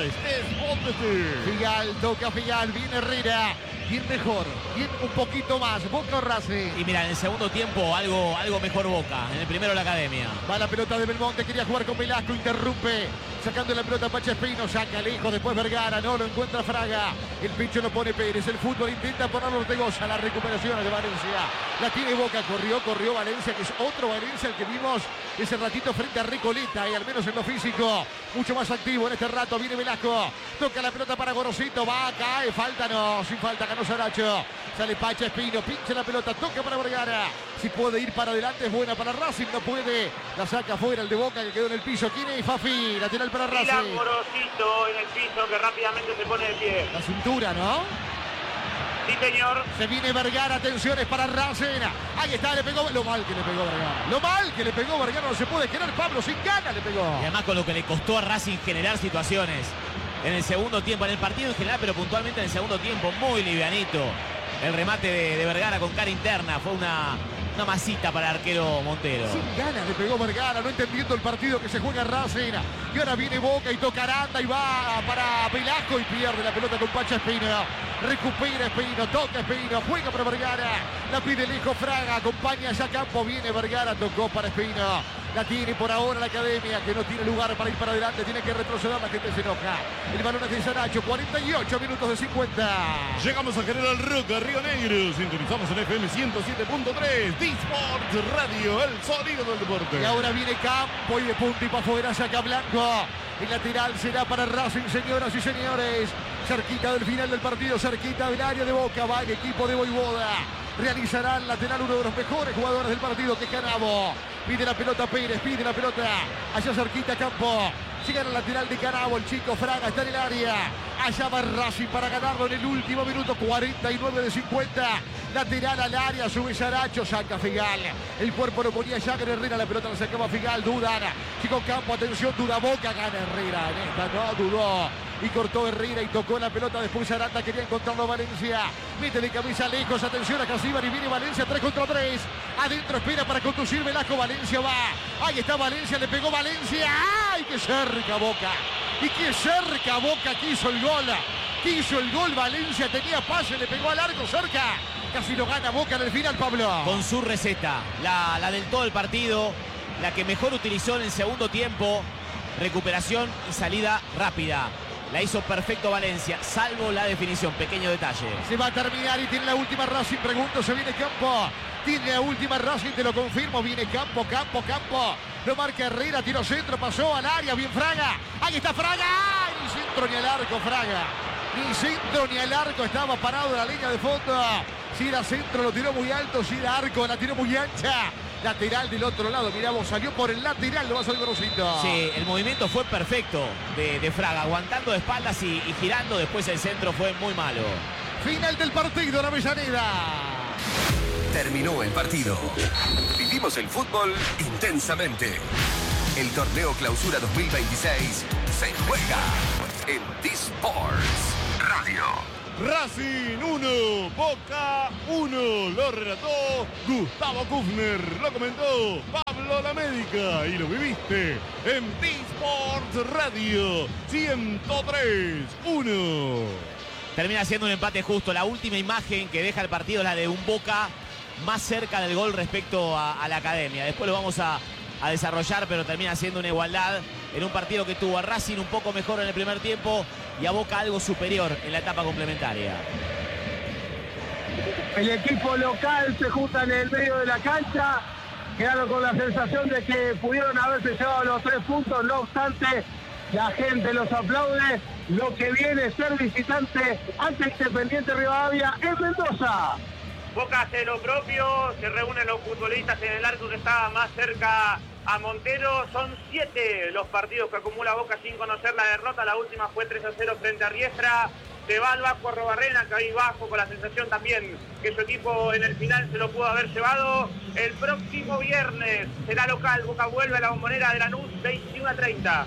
Figal, toca Figal, viene Herrera. Bien mejor, bien un poquito más. Boca o Racing. Y mira, en el segundo tiempo algo mejor Boca. En el primero la Academia. Va la pelota de Belmonte, quería jugar con Velasco, interrumpe. Sacando la pelota Pacha Espino, saca lejos, después Vergara, no lo encuentra Fraga. El pincho lo pone Pérez, el fútbol intenta ponerlo Ortegoza, la recuperación de Valencia. La tiene Boca, corrió Valencia, que es otro Valencia el que vimos ese ratito frente a Recoleta, y al menos en lo físico, mucho más activo en este rato. Viene Velasco, toca la pelota para Gorosito, va, cae, falta, no, sin falta, ganó Saracho. Sale Pacha Espino, pincha la pelota, toca para Vergara. Si puede ir para adelante es buena para Racing, no puede, la saca afuera el de Boca que quedó en el piso. ¿Quién es? Fafi, lateral para Racing. Y Gorosito en el piso que rápidamente se pone de pie. La cintura, ¿no? Sí, señor. Se viene Vergara, atenciones para Racing. Ahí está, le pegó. Lo mal que le pegó Vergara. Lo mal que le pegó Vergara, no se puede querer. Pablo, sin ganas le pegó. Y además con lo que le costó a Racing generar situaciones en el segundo tiempo, en el partido en general, pero puntualmente en el segundo tiempo, muy livianito. El remate de Vergara con cara interna fue una masita para el arquero Montero. Sin ganas le pegó Vergara, no entendiendo el partido que se juega Racing. Y ahora viene Boca y toca Aranda y va para Velasco y pierde la pelota con Pacha Espino. Recupera Espino, toca Espino, juega para Vergara. La pide lejos Fraga, acompaña ya Campo, viene Vergara, tocó para Espino. La tiene por ahora la Academia, que no tiene lugar para ir para adelante, tiene que retroceder, la gente se enoja. El balón es de Saracho, 48 minutos de 50. Llegamos a General Roca, Río Negro. Sintonizamos en FM 107.3. Disport Radio, el sonido del deporte. Y ahora viene Campo y de punta y para afuera saca Blanco. El lateral será para Racing, señoras y señores. Cerquita del final del partido, cerquita del área de Boca. Va el equipo de Voivoda. Realizará el lateral uno de los mejores jugadores del partido, que es Canavo. Pide la pelota Pérez, pide la pelota allá cerquita Campo. Llega al lateral de Canavo, el chico Fraga está en el área. Allá va Racing para ganarlo en el último minuto, 49 de 50. Lateral al área, sube Saracho, saca Figal. El cuerpo lo ponía Jagger Herrera, la pelota la sacaba Figal, dudan. Chico Campo, atención, duda Boca, gana Herrera. En esta no dudó. Y cortó Herrera y tocó la pelota. Después Aranda quería encontrarlo a Valencia. Mete de cabeza lejos. Atención a Casíbar y viene Valencia 3 contra 3. Adentro espera para conducir Velasco. Valencia va. Ahí está Valencia. Le pegó Valencia. ¡Ay, qué cerca Boca! Y qué cerca Boca quiso el gol. Quiso el gol Valencia. Tenía pase. Le pegó al arco cerca. Casi lo gana Boca en el final, Pablo. Con su receta. La del todo el partido. La que mejor utilizó en el segundo tiempo. Recuperación y salida rápida. La hizo perfecto Valencia, salvo la definición. Pequeño detalle. Se va a terminar y tiene la última Racing. Pregunto, se viene Campo. Tiene la última Racing, te lo confirmo. Viene Campo. Lo marca Herrera, tiro centro, pasó al área. Bien Fraga. Ahí está Fraga. Ni centro ni al arco, Fraga. Ni centro ni al arco. Estaba parado en la línea de fondo. Si era centro, lo tiró muy alto. Si era arco, la tiró muy ancha. Lateral del otro lado, mirá vos, salió por el lateral, lo va a salir Gorosito. Sí, el movimiento fue perfecto de Fraga, aguantando de espaldas y girando. Después el centro fue muy malo. Final del partido en Avellaneda. Terminó el partido. Vivimos el fútbol intensamente. El torneo Clausura 2026 se juega en Disports Radio. Racing 1, Boca 1. Lo relató Gustavo Kufner. Lo comentó Pablo Lamédica. Y lo viviste en T-Sports Radio 103-1. Termina siendo un empate justo. La última imagen que deja el partido es la de un Boca más cerca del gol respecto a la Academia. Después lo vamos a desarrollar, pero termina siendo una igualdad en un partido que tuvo a Racing un poco mejor en el primer tiempo y a Boca algo superior en la etapa complementaria. El equipo local se junta en el medio de la cancha, quedaron con la sensación de que pudieron haberse llevado los 3 puntos, no obstante, la gente los aplaude. Lo que viene es ser visitante ante Independiente Rivadavia en Mendoza. Boca hace lo propio, se reúnen los futbolistas en el arco que estaba más cerca a Montero. Son 7 los partidos que acumula Boca sin conocer la derrota. La última fue 3-0 frente a Riestra. Se va al Vasco Arrobarrena, que ahí bajo, con la sensación también que su equipo en el final se lo pudo haber llevado. El próximo viernes será local. Boca vuelve a la Bombonera de Lanús, 21:30.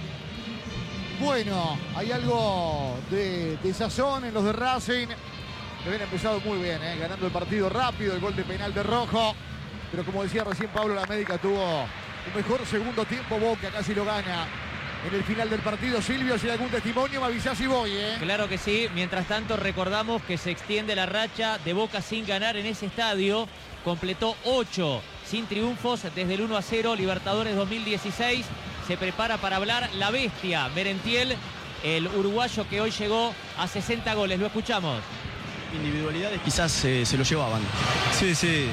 Bueno, hay algo de sazón en los de Racing. Que habían empezado muy bien, ganando el partido rápido, el gol de penal de Rojo. Pero como decía recién Pablo Lamédica, tuvo un mejor segundo tiempo. Boca casi lo gana en el final del partido. Silvio, si hay algún testimonio, me avisás y voy, Claro que sí. Mientras tanto, recordamos que se extiende la racha de Boca sin ganar en ese estadio. Completó 8 sin triunfos desde el 1-0, Libertadores 2016. Se prepara para hablar la bestia Merentiel, el uruguayo que hoy llegó a 60 goles. Lo escuchamos. Individualidades quizás se lo llevaban. Sí,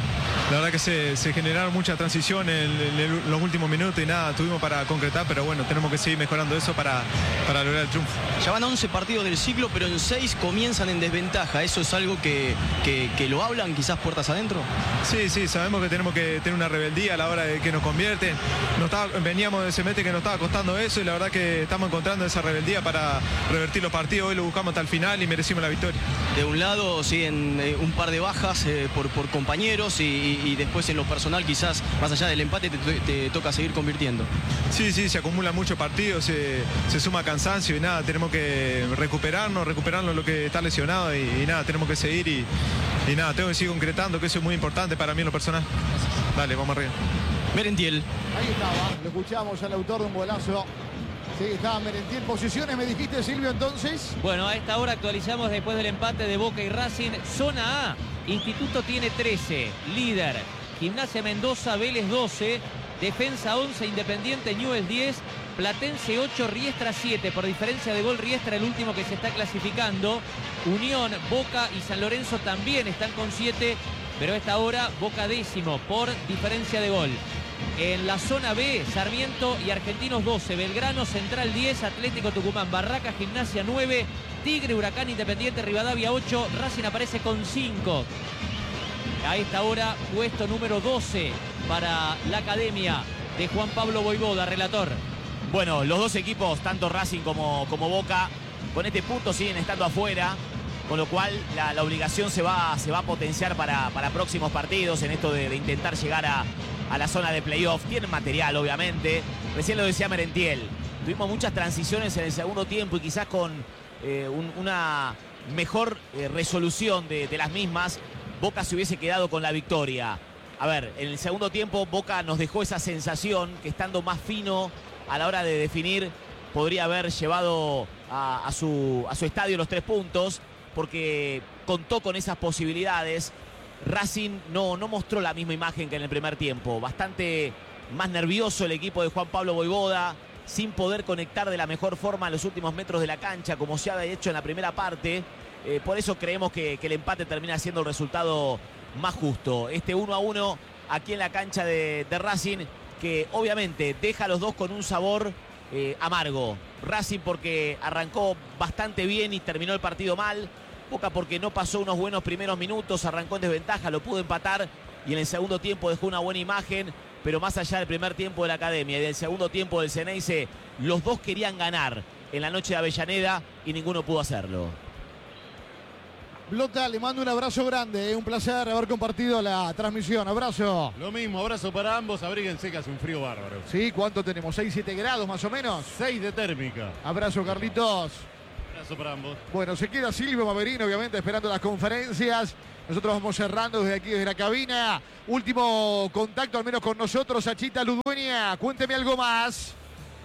la verdad que se generaron mucha transición en los últimos minutos y nada, tuvimos para concretar, pero bueno, tenemos que seguir mejorando eso para lograr el triunfo. Ya van 11 partidos del ciclo, pero en 6 comienzan en desventaja. ¿Eso es algo que lo hablan quizás puertas adentro? Sí, sabemos que tenemos que tener una rebeldía a la hora de que nos convierten. Veníamos de semestre que nos estaba costando eso y la verdad que estamos encontrando esa rebeldía para revertir los partidos. Hoy lo buscamos hasta el final y merecimos la victoria. De un lado siguen un par de bajas por compañeros y después en lo personal quizás más allá del empate te toca seguir convirtiendo. Sí, se acumulan muchos partidos, se suma cansancio y nada, tenemos que recuperarnos lo que está lesionado y nada, tenemos que seguir y nada, tengo que seguir concretando, que eso es muy importante para mí en lo personal. Dale, vamos arriba. Merentiel. Ahí estaba, lo escuchamos al autor de un golazo. Sí, estaba Merentiel. Posiciones, me dijiste, Silvio, entonces. Bueno, a esta hora actualizamos después del empate de Boca y Racing. Zona A, Instituto tiene 13, líder. Gimnasia Mendoza, Vélez 12, Defensa 11, Independiente Newell's 10, Platense 8, Riestra 7. Por diferencia de gol, Riestra el último que se está clasificando. Unión, Boca y San Lorenzo también están con 7, pero a esta hora Boca 10º por diferencia de gol. En la zona B, Sarmiento y Argentinos 12, Belgrano, Central 10, Atlético Tucumán, Barracas, Gimnasia 9, Tigre, Huracán, Independiente, Rivadavia 8, Racing aparece con 5. A esta hora, puesto número 12 para la Academia de Juan Pablo Voivoda, relator. Bueno, los dos equipos, tanto Racing como Boca, con este punto siguen estando afuera, con lo cual la obligación se va a potenciar para próximos partidos en esto de intentar llegar a la zona de playoff. Tienen material, obviamente. Recién lo decía Merentiel. Tuvimos muchas transiciones en el segundo tiempo y quizás con una mejor resolución de las mismas, Boca se hubiese quedado con la victoria. A ver, en el segundo tiempo Boca nos dejó esa sensación que estando más fino a la hora de definir podría haber llevado a su estadio los 3 puntos, porque contó con esas posibilidades. Racing no mostró la misma imagen que en el primer tiempo. Bastante más nervioso el equipo de Juan Pablo Voivoda, sin poder conectar de la mejor forma en los últimos metros de la cancha, como se había hecho en la primera parte. Por eso creemos que el empate termina siendo el resultado más justo. Este 1-1 aquí en la cancha de Racing, que obviamente deja a los dos con un sabor amargo. Racing porque arrancó bastante bien y terminó el partido mal. Boca porque no pasó unos buenos primeros minutos, arrancó en desventaja, lo pudo empatar y en el segundo tiempo dejó una buena imagen, pero más allá del primer tiempo de la Academia y del segundo tiempo del Ceneice, los dos querían ganar en la noche de Avellaneda y ninguno pudo hacerlo. Blota, le mando un abrazo grande, un placer haber compartido la transmisión. Abrazo. Lo mismo, abrazo para ambos, abríguense que hace un frío bárbaro. Sí, ¿cuánto tenemos? ¿6-7 grados más o menos? 6 de térmica. Abrazo, Carlitos. Abrazo para ambos. Bueno, se queda Silvio Maverino, obviamente, esperando las conferencias. Nosotros vamos cerrando desde aquí, desde la cabina. Último contacto, al menos con nosotros, Achita Ludueña. Cuénteme algo más.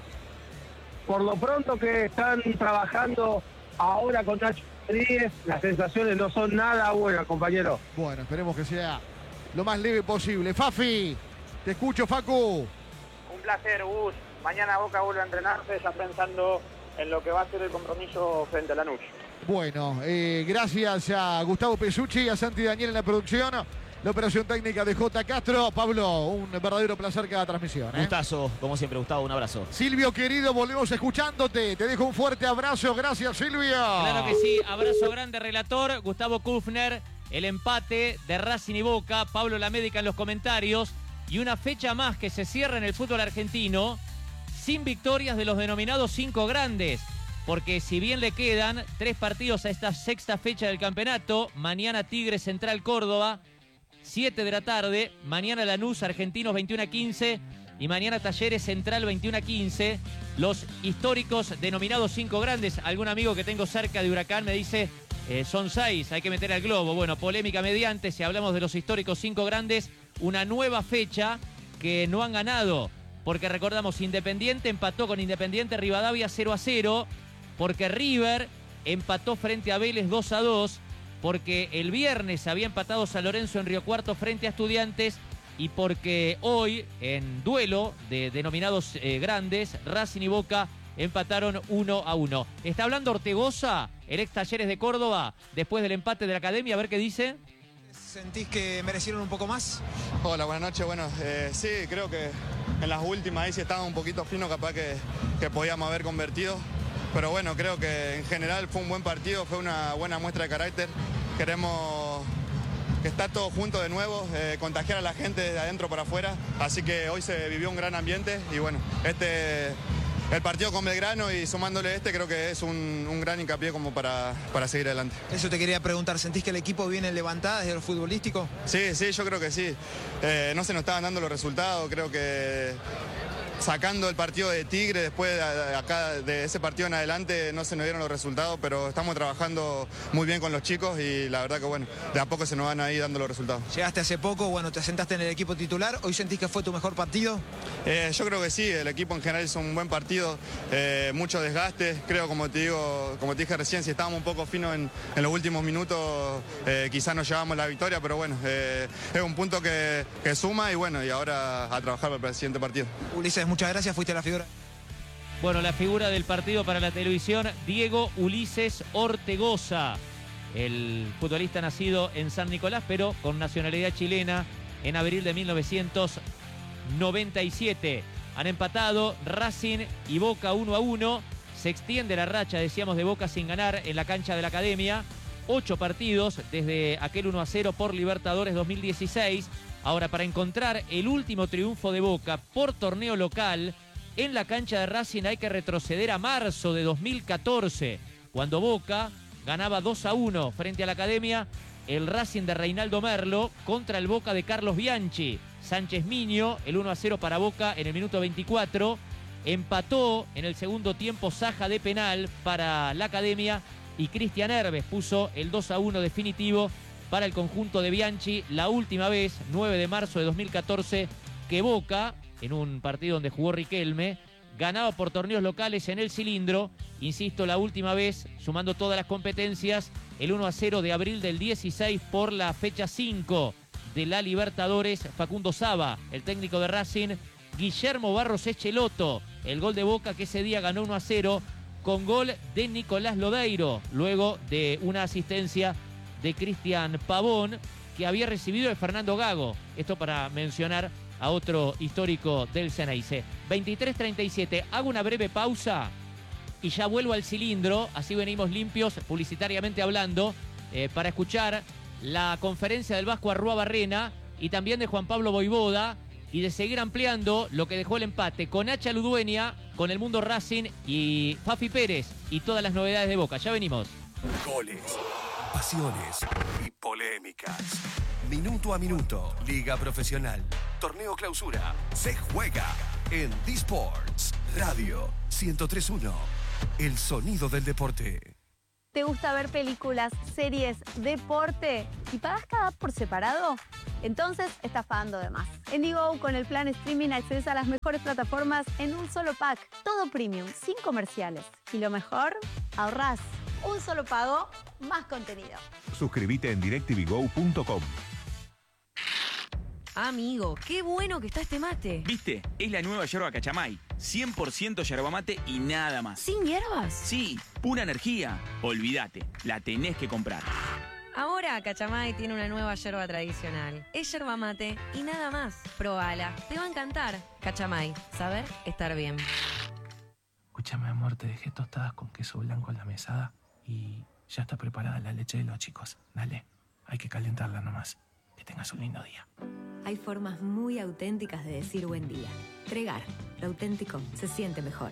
Por lo pronto que están trabajando ahora con Nacho Rodríguez, las sensaciones no son nada buenas, compañero. Bueno, esperemos que sea lo más leve posible. Fafi, te escucho, Facu. Un placer, Gus. Mañana Boca vuelve a entrenarse ya pensando en lo que va a ser el compromiso frente a Lanús. Bueno, gracias a Gustavo Pesucci y a Santi Daniel en la producción. La operación técnica de J. Castro. Pablo, un verdadero placer cada transmisión. Gustazo, como siempre, Gustavo, un abrazo. Silvio, querido, volvemos escuchándote. Te dejo un fuerte abrazo. Gracias, Silvio. Claro que sí. Abrazo grande, relator. Gustavo Kufner, el empate de Racing y Boca. Pablo Lamédica en los comentarios. Y una fecha más que se cierra en el fútbol argentino sin victorias de los denominados 5 grandes. Porque si bien le quedan 3 partidos a esta sexta fecha del campeonato, mañana Tigre Central Córdoba, 7 de la tarde, mañana Lanús Argentinos 21-15 y mañana Talleres Central 21-15. Los históricos denominados 5 grandes. Algún amigo que tengo cerca de Huracán me dice, son 6, hay que meter al globo. Bueno, polémica mediante, si hablamos de los históricos 5 grandes, una nueva fecha que no han ganado. Porque recordamos, Independiente empató con Independiente Rivadavia 0-0, porque River empató frente a Vélez 2-2, porque el viernes había empatado San Lorenzo en Río Cuarto frente a Estudiantes y porque hoy, en duelo de denominados grandes, Racing y Boca empataron 1-1. Está hablando Ortegoza, el ex Talleres de Córdoba, después del empate de la Academia, a ver qué dice. ¿Sentís que merecieron un poco más? Hola, buenas noches. Bueno, sí, creo que en las últimas ahí sí estaba un poquito fino, capaz que podíamos haber convertido. Pero bueno, creo que en general fue un buen partido, fue una buena muestra de carácter. Queremos que está todo junto de nuevo, contagiar a la gente de adentro para afuera. Así que hoy se vivió un gran ambiente y bueno, el partido con Belgrano y sumándole creo que es un gran hincapié como para seguir adelante. Eso te quería preguntar, ¿sentís que el equipo viene levantada desde lo futbolístico? Sí, yo creo que sí. No se nos estaban dando los resultados, creo que sacando el partido de Tigre, después de ese partido en adelante no se nos dieron los resultados, pero estamos trabajando muy bien con los chicos y la verdad que bueno, de a poco se nos van ahí dando los resultados. Llegaste hace poco, bueno, te asentaste en el equipo titular, ¿hoy sentís que fue tu mejor partido? Yo creo que sí, el equipo en general hizo un buen partido, mucho desgaste, creo como te dije recién, si estábamos un poco finos en los últimos minutos, quizás nos llevamos la victoria, pero bueno, es un punto que suma y bueno, y ahora a trabajar para el siguiente partido. Ulises, muchas gracias, fuiste la figura. Bueno, la figura del partido para la televisión, Diego Ulises Ortegoza, el futbolista nacido en San Nicolás, pero con nacionalidad chilena en abril de 1997. Han empatado Racing y Boca 1-1. Se extiende la racha, decíamos, de Boca sin ganar en la cancha de la Academia. 8 partidos desde aquel 1-0 por Libertadores 2016. Ahora, para encontrar el último triunfo de Boca por torneo local en la cancha de Racing hay que retroceder a marzo de 2014, cuando Boca ganaba 2-1 frente a la Academia, el Racing de Reinaldo Merlo contra el Boca de Carlos Bianchi. Sánchez Miño, el 1-0 para Boca en el minuto 24. Empató en el segundo tiempo Saja de penal para la Academia y Cristian Herbes puso el 2-1 definitivo para el conjunto de Bianchi. La última vez, 9 de marzo de 2014, que Boca, en un partido donde jugó Riquelme, ganaba por torneos locales en el Cilindro. Insisto, la última vez, sumando todas las competencias, el 1-0 de abril del 16 por la fecha 5 de la Libertadores. Facundo Saba, el técnico de Racing. Guillermo Barros Echeloto, el gol de Boca que ese día ganó 1-0 con gol de Nicolás Lodeiro, luego de una asistencia de Cristian Pavón, que había recibido de Fernando Gago. Esto para mencionar a otro histórico del Ceneice. 23:37. Hago una breve pausa y ya vuelvo al Cilindro. Así venimos limpios, publicitariamente hablando, para escuchar la conferencia del Vasco Arrúa-Barrena y también de Juan Pablo Voivoda, y de seguir ampliando lo que dejó el empate con Hacha Ludueña, con el Mundo Racing y Fafi Pérez y todas las novedades de Boca. Ya venimos. Goles, pasiones y polémicas. Minuto a minuto, Liga Profesional, Torneo Clausura, se juega en D-Sports Radio 103.1, el sonido del deporte. ¿Te gusta ver películas, series, deporte y pagas cada app por separado? Entonces estás pagando de más. En Digo, con el plan streaming accedes a las mejores plataformas en un solo pack. Todo premium, sin comerciales. Y lo mejor, ahorrás. Un solo pago, más contenido. Suscríbete en directvgo.com. Amigo, qué bueno que está este mate. ¿Viste? Es la nueva yerba Cachamay. 100% yerba mate y nada más. ¿Sin hierbas? Sí, pura energía. Olvídate, la tenés que comprar. Ahora Cachamay tiene una nueva yerba tradicional. Es yerba mate y nada más. Probala, te va a encantar. Cachamay, saber estar bien. Escúchame, amor, te dejé tostadas con queso blanco en la mesada y ya está preparada la leche de los chicos. Dale, hay que calentarla nomás. Que tengas un lindo día. Hay formas muy auténticas de decir buen día. Tregar, lo auténtico se siente mejor.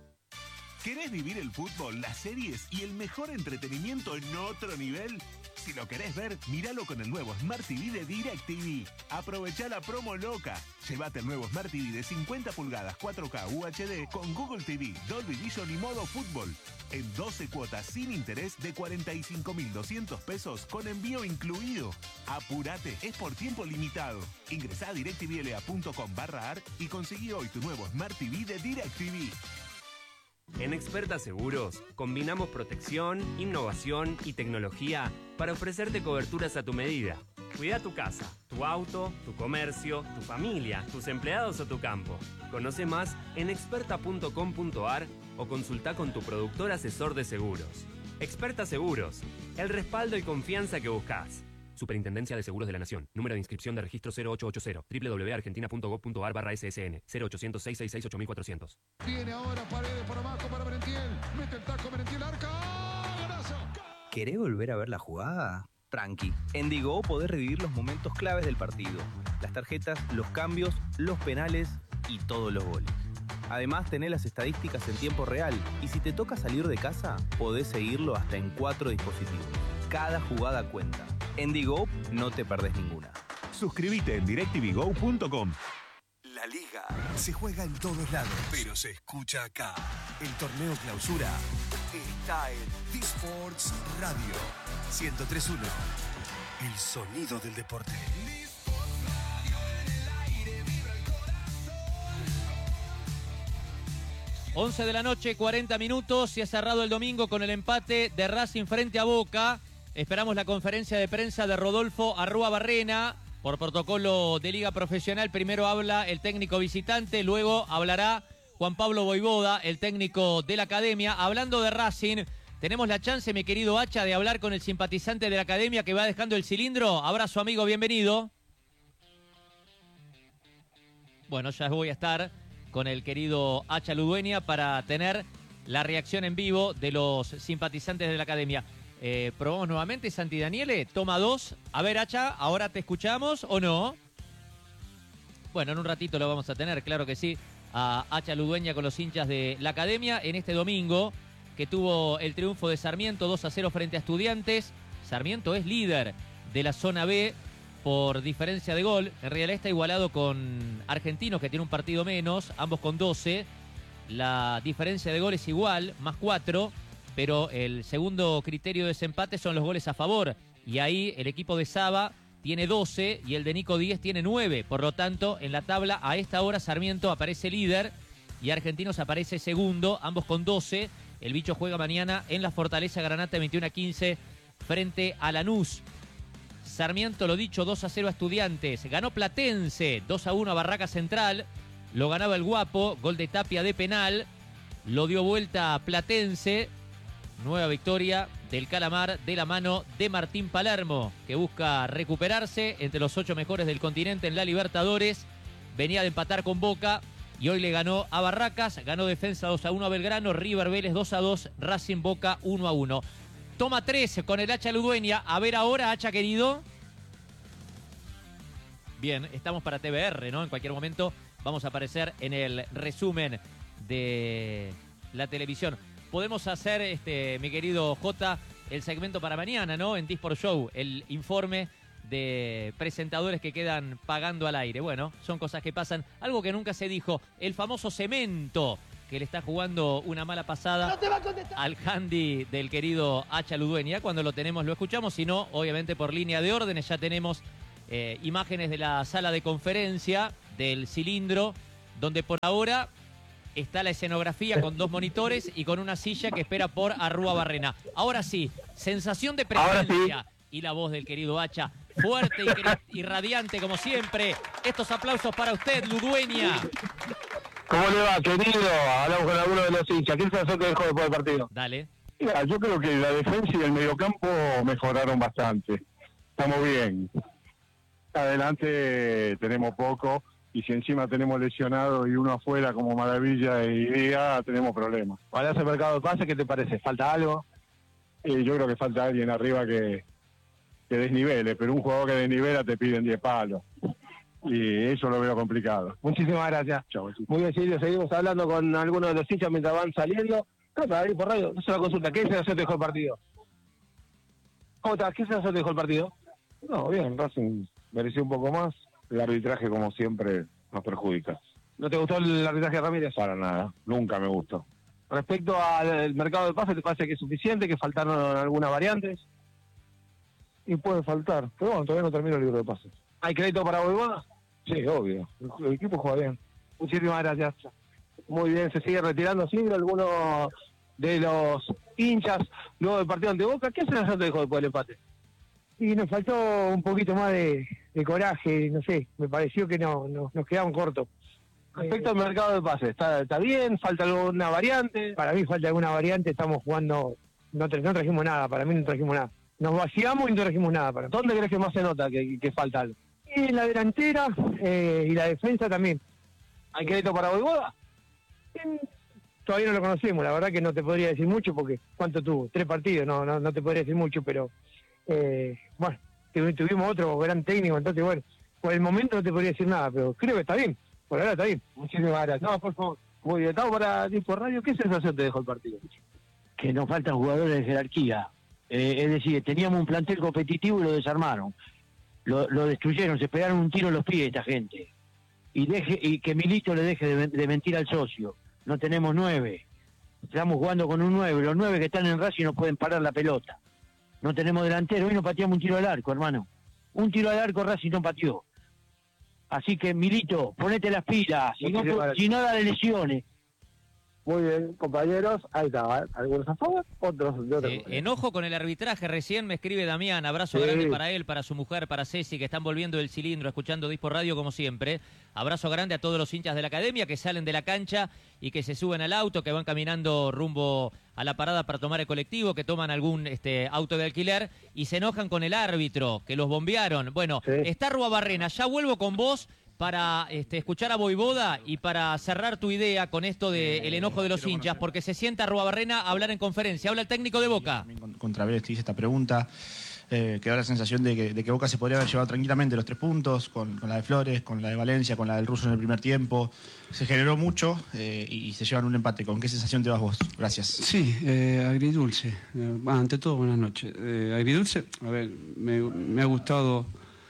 ¿Querés vivir el fútbol, las series y el mejor entretenimiento en otro nivel? Si lo querés ver, míralo con el nuevo Smart TV de DirecTV. Aprovechá la promo loca. Llévate el nuevo Smart TV de 50 pulgadas 4K UHD con Google TV, Dolby Vision y modo fútbol. En 12 cuotas sin interés de 45.200 pesos con envío incluido. Apurate, es por tiempo limitado. Ingresá a directvla.com/ar y conseguí hoy tu nuevo Smart TV de DirecTV. En Experta Seguros, combinamos protección, innovación y tecnología para ofrecerte coberturas a tu medida. Cuida tu casa, tu auto, tu comercio, tu familia, tus empleados o tu campo. Conoce más en experta.com.ar o consulta con tu productor asesor de seguros. Experta Seguros, el respaldo y confianza que buscas. Superintendencia de Seguros de la Nación. Número de inscripción de registro 0880. www.argentina.gov.ar/ssn. 0800-666-8400. Viene ahora Paredes por abajo para Merentiel. Mete el taco Merentiel, arca. ¡Golazo! ¿Querés volver a ver la jugada? Tranqui. En Digo podés revivir los momentos claves del partido. Las tarjetas, los cambios, los penales y todos los goles. Además, tenés las estadísticas en tiempo real. Y si te toca salir de casa, podés seguirlo hasta en 4 dispositivos. Cada jugada cuenta. En Digo no te perdés ninguna. Suscríbete en directvgo.com. La Liga se juega en todos lados, pero se escucha acá. El torneo clausura está en D-Sports Radio 103.1. El sonido del deporte. 11 de la noche, 40 minutos. Se ha cerrado el domingo con el empate de Racing frente a Boca. Esperamos la conferencia de prensa de Rodolfo Arrúa-Barrena. Por protocolo de Liga Profesional, primero habla el técnico visitante, luego hablará Juan Pablo Voivoda, el técnico de la Academia. Hablando de Racing, tenemos la chance, mi querido Hacha, de hablar con el simpatizante de la Academia que va dejando el cilindro. Abrazo, amigo, bienvenido. Bueno, ya voy a estar con el querido Hacha Ludueña para tener la reacción en vivo de los simpatizantes de la Academia. Probamos nuevamente, Santi Daniele, toma 2. A ver, Hacha, ¿ahora te escuchamos o no? Bueno, en un ratito lo vamos a tener, claro que sí, a Hacha Ludueña con los hinchas de la Academia en este domingo, que tuvo el triunfo de Sarmiento 2-0 frente a Estudiantes. Sarmiento es líder de la zona B por diferencia de gol. En realidad está igualado con Argentinos, que tiene un partido menos, ambos con 12. La diferencia de gol es igual, más 4. Pero el segundo criterio de desempate son los goles a favor. Y ahí el equipo de Saba tiene 12 y el de Nico Díez tiene 9. Por lo tanto, en la tabla a esta hora Sarmiento aparece líder y Argentinos aparece segundo, ambos con 12. El bicho juega mañana en la Fortaleza Granate 21-15 frente a Lanús. Sarmiento, lo dicho, 2-0 a Estudiantes. Ganó Platense 2-1 a Barraca Central. Lo ganaba el Guapo, gol de Tapia de penal. Lo dio vuelta a Platense. Nueva victoria del Calamar de la mano de Martín Palermo, que busca recuperarse entre los 8 mejores del continente en la Libertadores. Venía de empatar con Boca y hoy le ganó a Barracas. Ganó Defensa 2-1 a Belgrano, River Vélez 2-2, Racing Boca 1-1. Toma 13 con el Hacha Ludueña. A ver ahora, Hacha querido. Bien, estamos para TBR, ¿no? En cualquier momento vamos a aparecer en el resumen de la televisión. Podemos hacer, mi querido Jota, el segmento para mañana, ¿no? En T-Sport Show, el informe de presentadores que quedan pagando al aire. Bueno, son cosas que pasan. Algo que nunca se dijo, el famoso cemento que le está jugando una mala pasada al handy del querido Hacha Ludueña. Cuando lo tenemos lo escuchamos, si no, obviamente por línea de órdenes ya tenemos imágenes de la sala de conferencia del cilindro, donde por ahora está la escenografía con 2 monitores y con una silla que espera por Arrua Barrena. Ahora sí, sensación de presencia y la voz del querido Hacha, fuerte y radiante como siempre. Estos aplausos para usted, Ludueña. ¿Cómo le va, querido? Hablamos con alguno de los hinchas. ¿Qué sensación te dejó después del partido? Dale. Mira, yo creo que la defensa y el mediocampo mejoraron bastante. Estamos bien. Adelante tenemos poco. Y si encima tenemos lesionado y uno afuera como Maravilla y Díaz, tenemos problemas. Para ese mercado de pases, ¿qué te parece? ¿Falta algo? Yo creo que falta alguien arriba que desnivele, pero un jugador que desnivela te piden 10 palos. Y eso lo veo complicado. Muchísimas gracias. Chau. Muy bien, Silvio, seguimos hablando con algunos de los hinchas mientras van saliendo. No, para ir por radio, no se la consulta. ¿Qué sensación te dejó el partido? ¿Cómo estás? ¿Qué sensación te dejó el partido? No, bien, Racing mereció un poco más. El arbitraje, como siempre, nos perjudica. ¿No te gustó el arbitraje de Ramírez? Para nada, nunca me gustó. Respecto al mercado de pases, ¿te parece que es suficiente, que faltaron algunas variantes? Y puede faltar, pero bueno, todavía no termino el libro de pases. ¿Hay crédito para Voivoda? Sí, obvio. El equipo juega bien. Muchísimas gracias. Muy bien, se sigue retirando Silvio, algunos de los hinchas luego del partido ante Boca. ¿Qué sensación te dejó después del empate? Y nos faltó un poquito más de coraje, no sé, me pareció que nos quedamos cortos. Respecto al mercado de pases, ¿está bien? ¿Falta alguna variante? Para mí falta alguna variante, estamos jugando, no trajimos nada, para mí no trajimos nada. Nos vaciamos y no trajimos nada. ¿Dónde crees que más se nota que falta algo? En la delantera y la defensa también. ¿Hay crédito para Voivoda? Todavía no lo conocemos, la verdad que no te podría decir mucho porque ¿cuánto tuvo? 3 partidos, no te podría decir mucho, pero bueno, tuvimos otro gran técnico, entonces bueno, por el momento no te podría decir nada, pero creo que está bien, por ahora está bien. Muchísimas gracias. No, por favor. Muy bien, estamos para Disco Radio. ¿Qué sensación te dejó el partido? Que nos faltan jugadores de jerarquía. Es decir, teníamos un plantel competitivo y lo desarmaron. Lo destruyeron, se pegaron un tiro en los pies esta gente. Y que Milito le deje de mentir al socio. No tenemos 9. Estamos jugando con un 9. Los 9 que están en Racing no pueden parar la pelota. No tenemos delantero. Hoy no pateamos un tiro al arco, hermano. Un tiro al arco Racing no pateó. Así que, Milito, ponete las pilas. Si no da de lesiones. Muy bien, compañeros. Ahí está, algunos a favor, otros de otra manera. Enojo con el arbitraje. Recién me escribe Damián. Abrazo grande para él, para su mujer, para Ceci, que están volviendo del cilindro, escuchando Dispo Radio como siempre. Abrazo grande a todos los hinchas de la academia que salen de la cancha y que se suben al auto, que van caminando rumbo a la parada para tomar el colectivo, que toman algún auto de alquiler y se enojan con el árbitro, que los bombearon. Bueno, está Arrua Barrena. Ya vuelvo con vos para escuchar a Voivoda y para cerrar tu idea con esto del enojo de los hinchas, porque se sienta Arrua Barrena a hablar en conferencia. Habla el técnico de Boca. Contra Vélez te hice esta pregunta. Quedó la sensación de que Boca se podría haber llevado tranquilamente los 3 puntos, con la de Flores, con la de Valencia, con la del Ruso en el primer tiempo. Se generó mucho y se llevan un empate. ¿Con qué sensación te vas vos? Gracias. Sí, agridulce. Ante todo, buenas noches. Agridulce, a ver, me ha gustado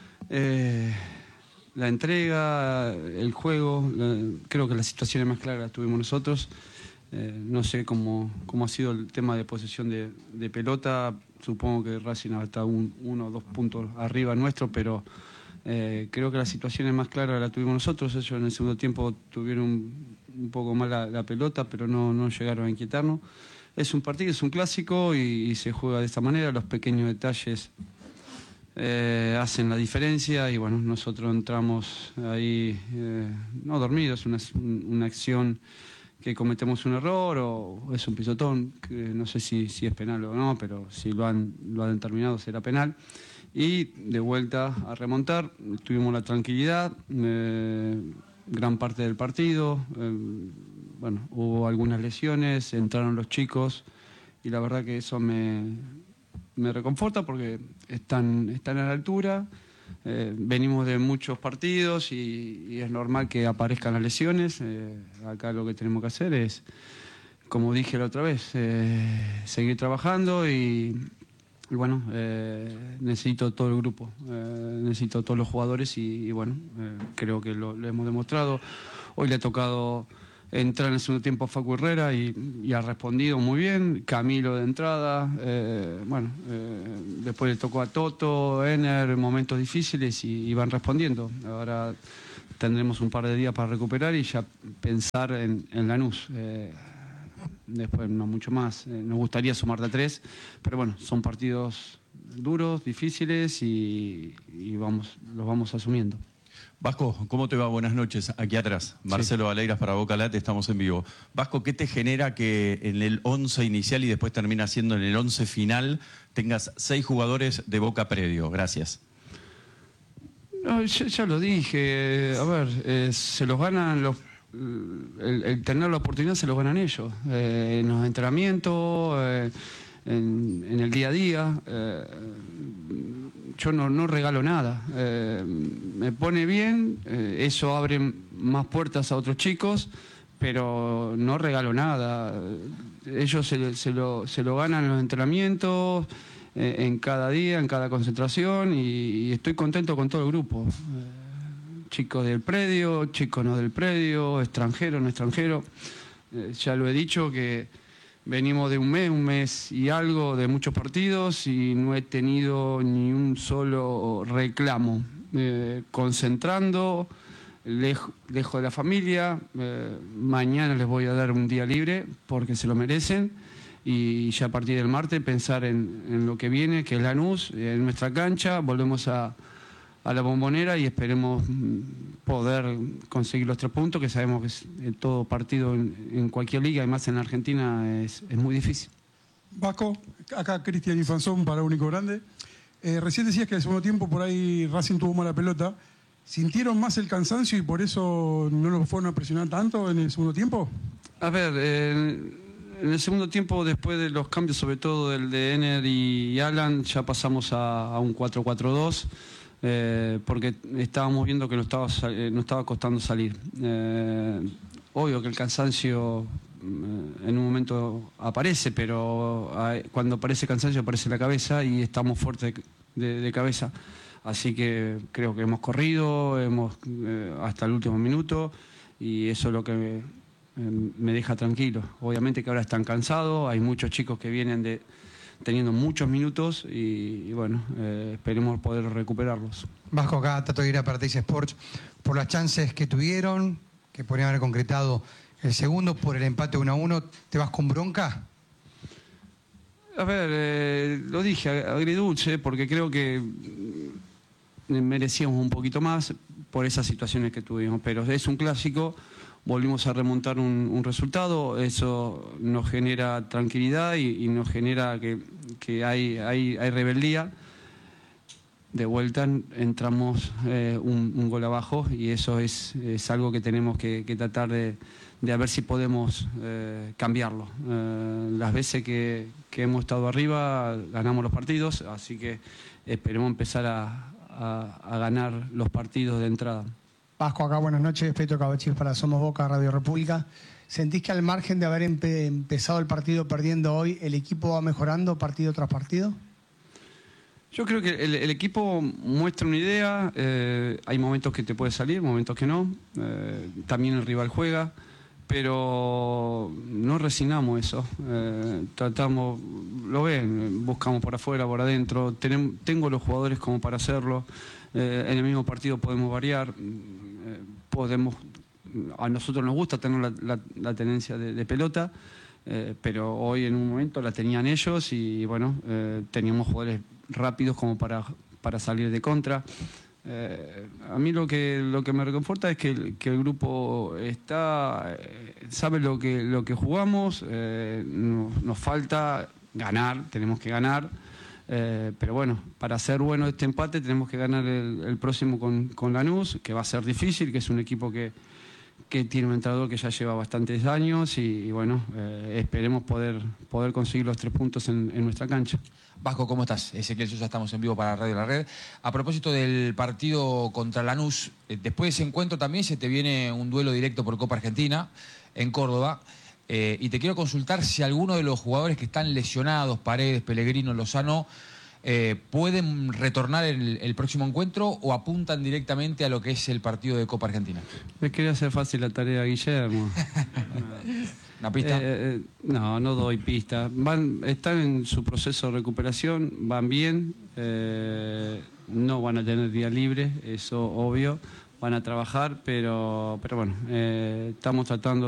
la entrega, el juego. Creo que las situaciones más claras las tuvimos nosotros. No sé cómo ha sido el tema de posesión de pelota. Supongo que Racing está 1 o 2 puntos arriba nuestro, pero creo que las situaciones más claras las tuvimos nosotros. Ellos en el segundo tiempo tuvieron un poco más la pelota, pero no llegaron a inquietarnos. Es un partido, es un clásico y se juega de esta manera. Los pequeños detalles hacen la diferencia y bueno, nosotros entramos ahí no dormidos, una acción que cometemos un error o es un pisotón, que no sé si es penal o no, pero si lo han determinado será penal. Y de vuelta a remontar, tuvimos la tranquilidad, gran parte del partido, bueno, hubo algunas lesiones, entraron los chicos y la verdad que eso me reconforta porque están a la altura. Venimos de muchos partidos y es normal que aparezcan las lesiones. Acá lo que tenemos que hacer es, como dije la otra vez, seguir trabajando y bueno, necesito todo el grupo, necesito todos los jugadores y bueno, creo que lo hemos demostrado. Hoy le ha tocado Entra en el segundo tiempo Facu Herrera y ha respondido muy bien. Camilo de entrada. Después le tocó a Toto, Ener, momentos difíciles y van respondiendo. Ahora tendremos un par de días para recuperar y ya pensar en Lanús. Después no mucho más. Nos gustaría sumar de 3, pero bueno, son partidos duros, difíciles y los vamos asumiendo. Vasco, ¿cómo te va? Buenas noches. Aquí atrás, Marcelo Valeiras para Boca Late, estamos en vivo. Vasco, ¿qué te genera que en el 11 inicial y después termina siendo en el 11 final tengas 6 jugadores de Boca predio? Gracias. No, ya lo dije. A ver, se los ganan los... El tener la oportunidad se los ganan ellos. En los entrenamientos, en el día a día. Yo no regalo nada. Me pone bien, eso abre más puertas a otros chicos, pero no regalo nada. Ellos se lo ganan en los entrenamientos, en cada día, en cada concentración, y estoy contento con todo el grupo. Chicos del predio, chicos no del predio, extranjeros, no extranjeros. Ya lo he dicho que venimos de un mes y algo de muchos partidos y no he tenido ni un solo reclamo. Concentrando, lejos de la familia. Mañana les voy a dar un día libre porque se lo merecen. Y ya a partir del martes pensar en lo que viene, que es Lanús, en nuestra cancha. Volvemos a la Bombonera y esperemos poder conseguir los 3 puntos, que sabemos que todo partido en cualquier liga, y más en la Argentina, es muy difícil. Vasco, acá Cristian Infanzón para Único Grande. Recién decías que en el segundo tiempo por ahí Racing tuvo mala pelota. ¿Sintieron más el cansancio y por eso no lo fueron a presionar tanto en el segundo tiempo? A ver, en el segundo tiempo, después de los cambios, sobre todo del de Ener y Alan, ya pasamos a un 4-4-2. Porque estábamos viendo que nos estaba costando salir. Obvio que el cansancio en un momento aparece, pero cuando aparece cansancio aparece la cabeza y estamos fuertes de cabeza. Así que creo que hemos corrido hasta el último minuto y eso es lo que me deja tranquilo. Obviamente que ahora están cansados, hay muchos chicos que vienen teniendo muchos minutos y bueno, esperemos poder recuperarlos. Vasco, acá Tato Aguirre para Teis Sports. Por las chances que tuvieron, que podrían haber concretado el segundo, por el empate 1-1, ¿te vas con bronca? A ver, lo dije, agridulce, porque creo que merecíamos un poquito más por esas situaciones que tuvimos, pero es un clásico. Volvimos a remontar un resultado, eso nos genera tranquilidad y nos genera que hay rebeldía. De vuelta entramos un gol abajo y eso es algo que tenemos que tratar de ver si podemos cambiarlo. Las veces que hemos estado arriba ganamos los partidos, así que esperemos empezar a ganar los partidos de entrada. Vasco, acá buenas noches, Petro Cabachis para Somos Boca, Radio República. ¿Sentís que al margen de haber empezado el partido perdiendo hoy, el equipo va mejorando partido tras partido? Yo creo que el equipo muestra una idea, hay momentos que te puede salir, momentos que no, también el rival juega, pero no resignamos eso, tratamos, lo ven, buscamos por afuera, por adentro, tengo los jugadores como para hacerlo, en el mismo partido podemos variar, a nosotros nos gusta tener la tenencia de pelota, pero hoy en un momento la tenían ellos y bueno, teníamos jugadores rápidos como para salir de contra. A mí lo que me reconforta es que el grupo sabe lo que jugamos, nos falta ganar, tenemos que ganar, pero bueno, para hacer bueno este empate tenemos que ganar el próximo con Lanús, que va a ser difícil, que es un equipo que tiene un entrenador que ya lleva bastantes años y bueno, esperemos poder conseguir los 3 puntos en nuestra cancha. Vasco, ¿cómo estás? Ezequiel Sosa, estamos en vivo para Radio La Red. A propósito del partido contra Lanús, después de ese encuentro también se te viene un duelo directo por Copa Argentina en Córdoba. Y te quiero consultar si alguno de los jugadores que están lesionados, Paredes, Pellegrino, Lozano, ¿pueden retornar el próximo encuentro o apuntan directamente a lo que es el partido de Copa Argentina? Me quería hacer fácil la tarea, Guillermo. ¿Una pista? No doy pista. Están en su proceso de recuperación, van bien, no van a tener día libre, eso obvio, van a trabajar, pero bueno, estamos tratando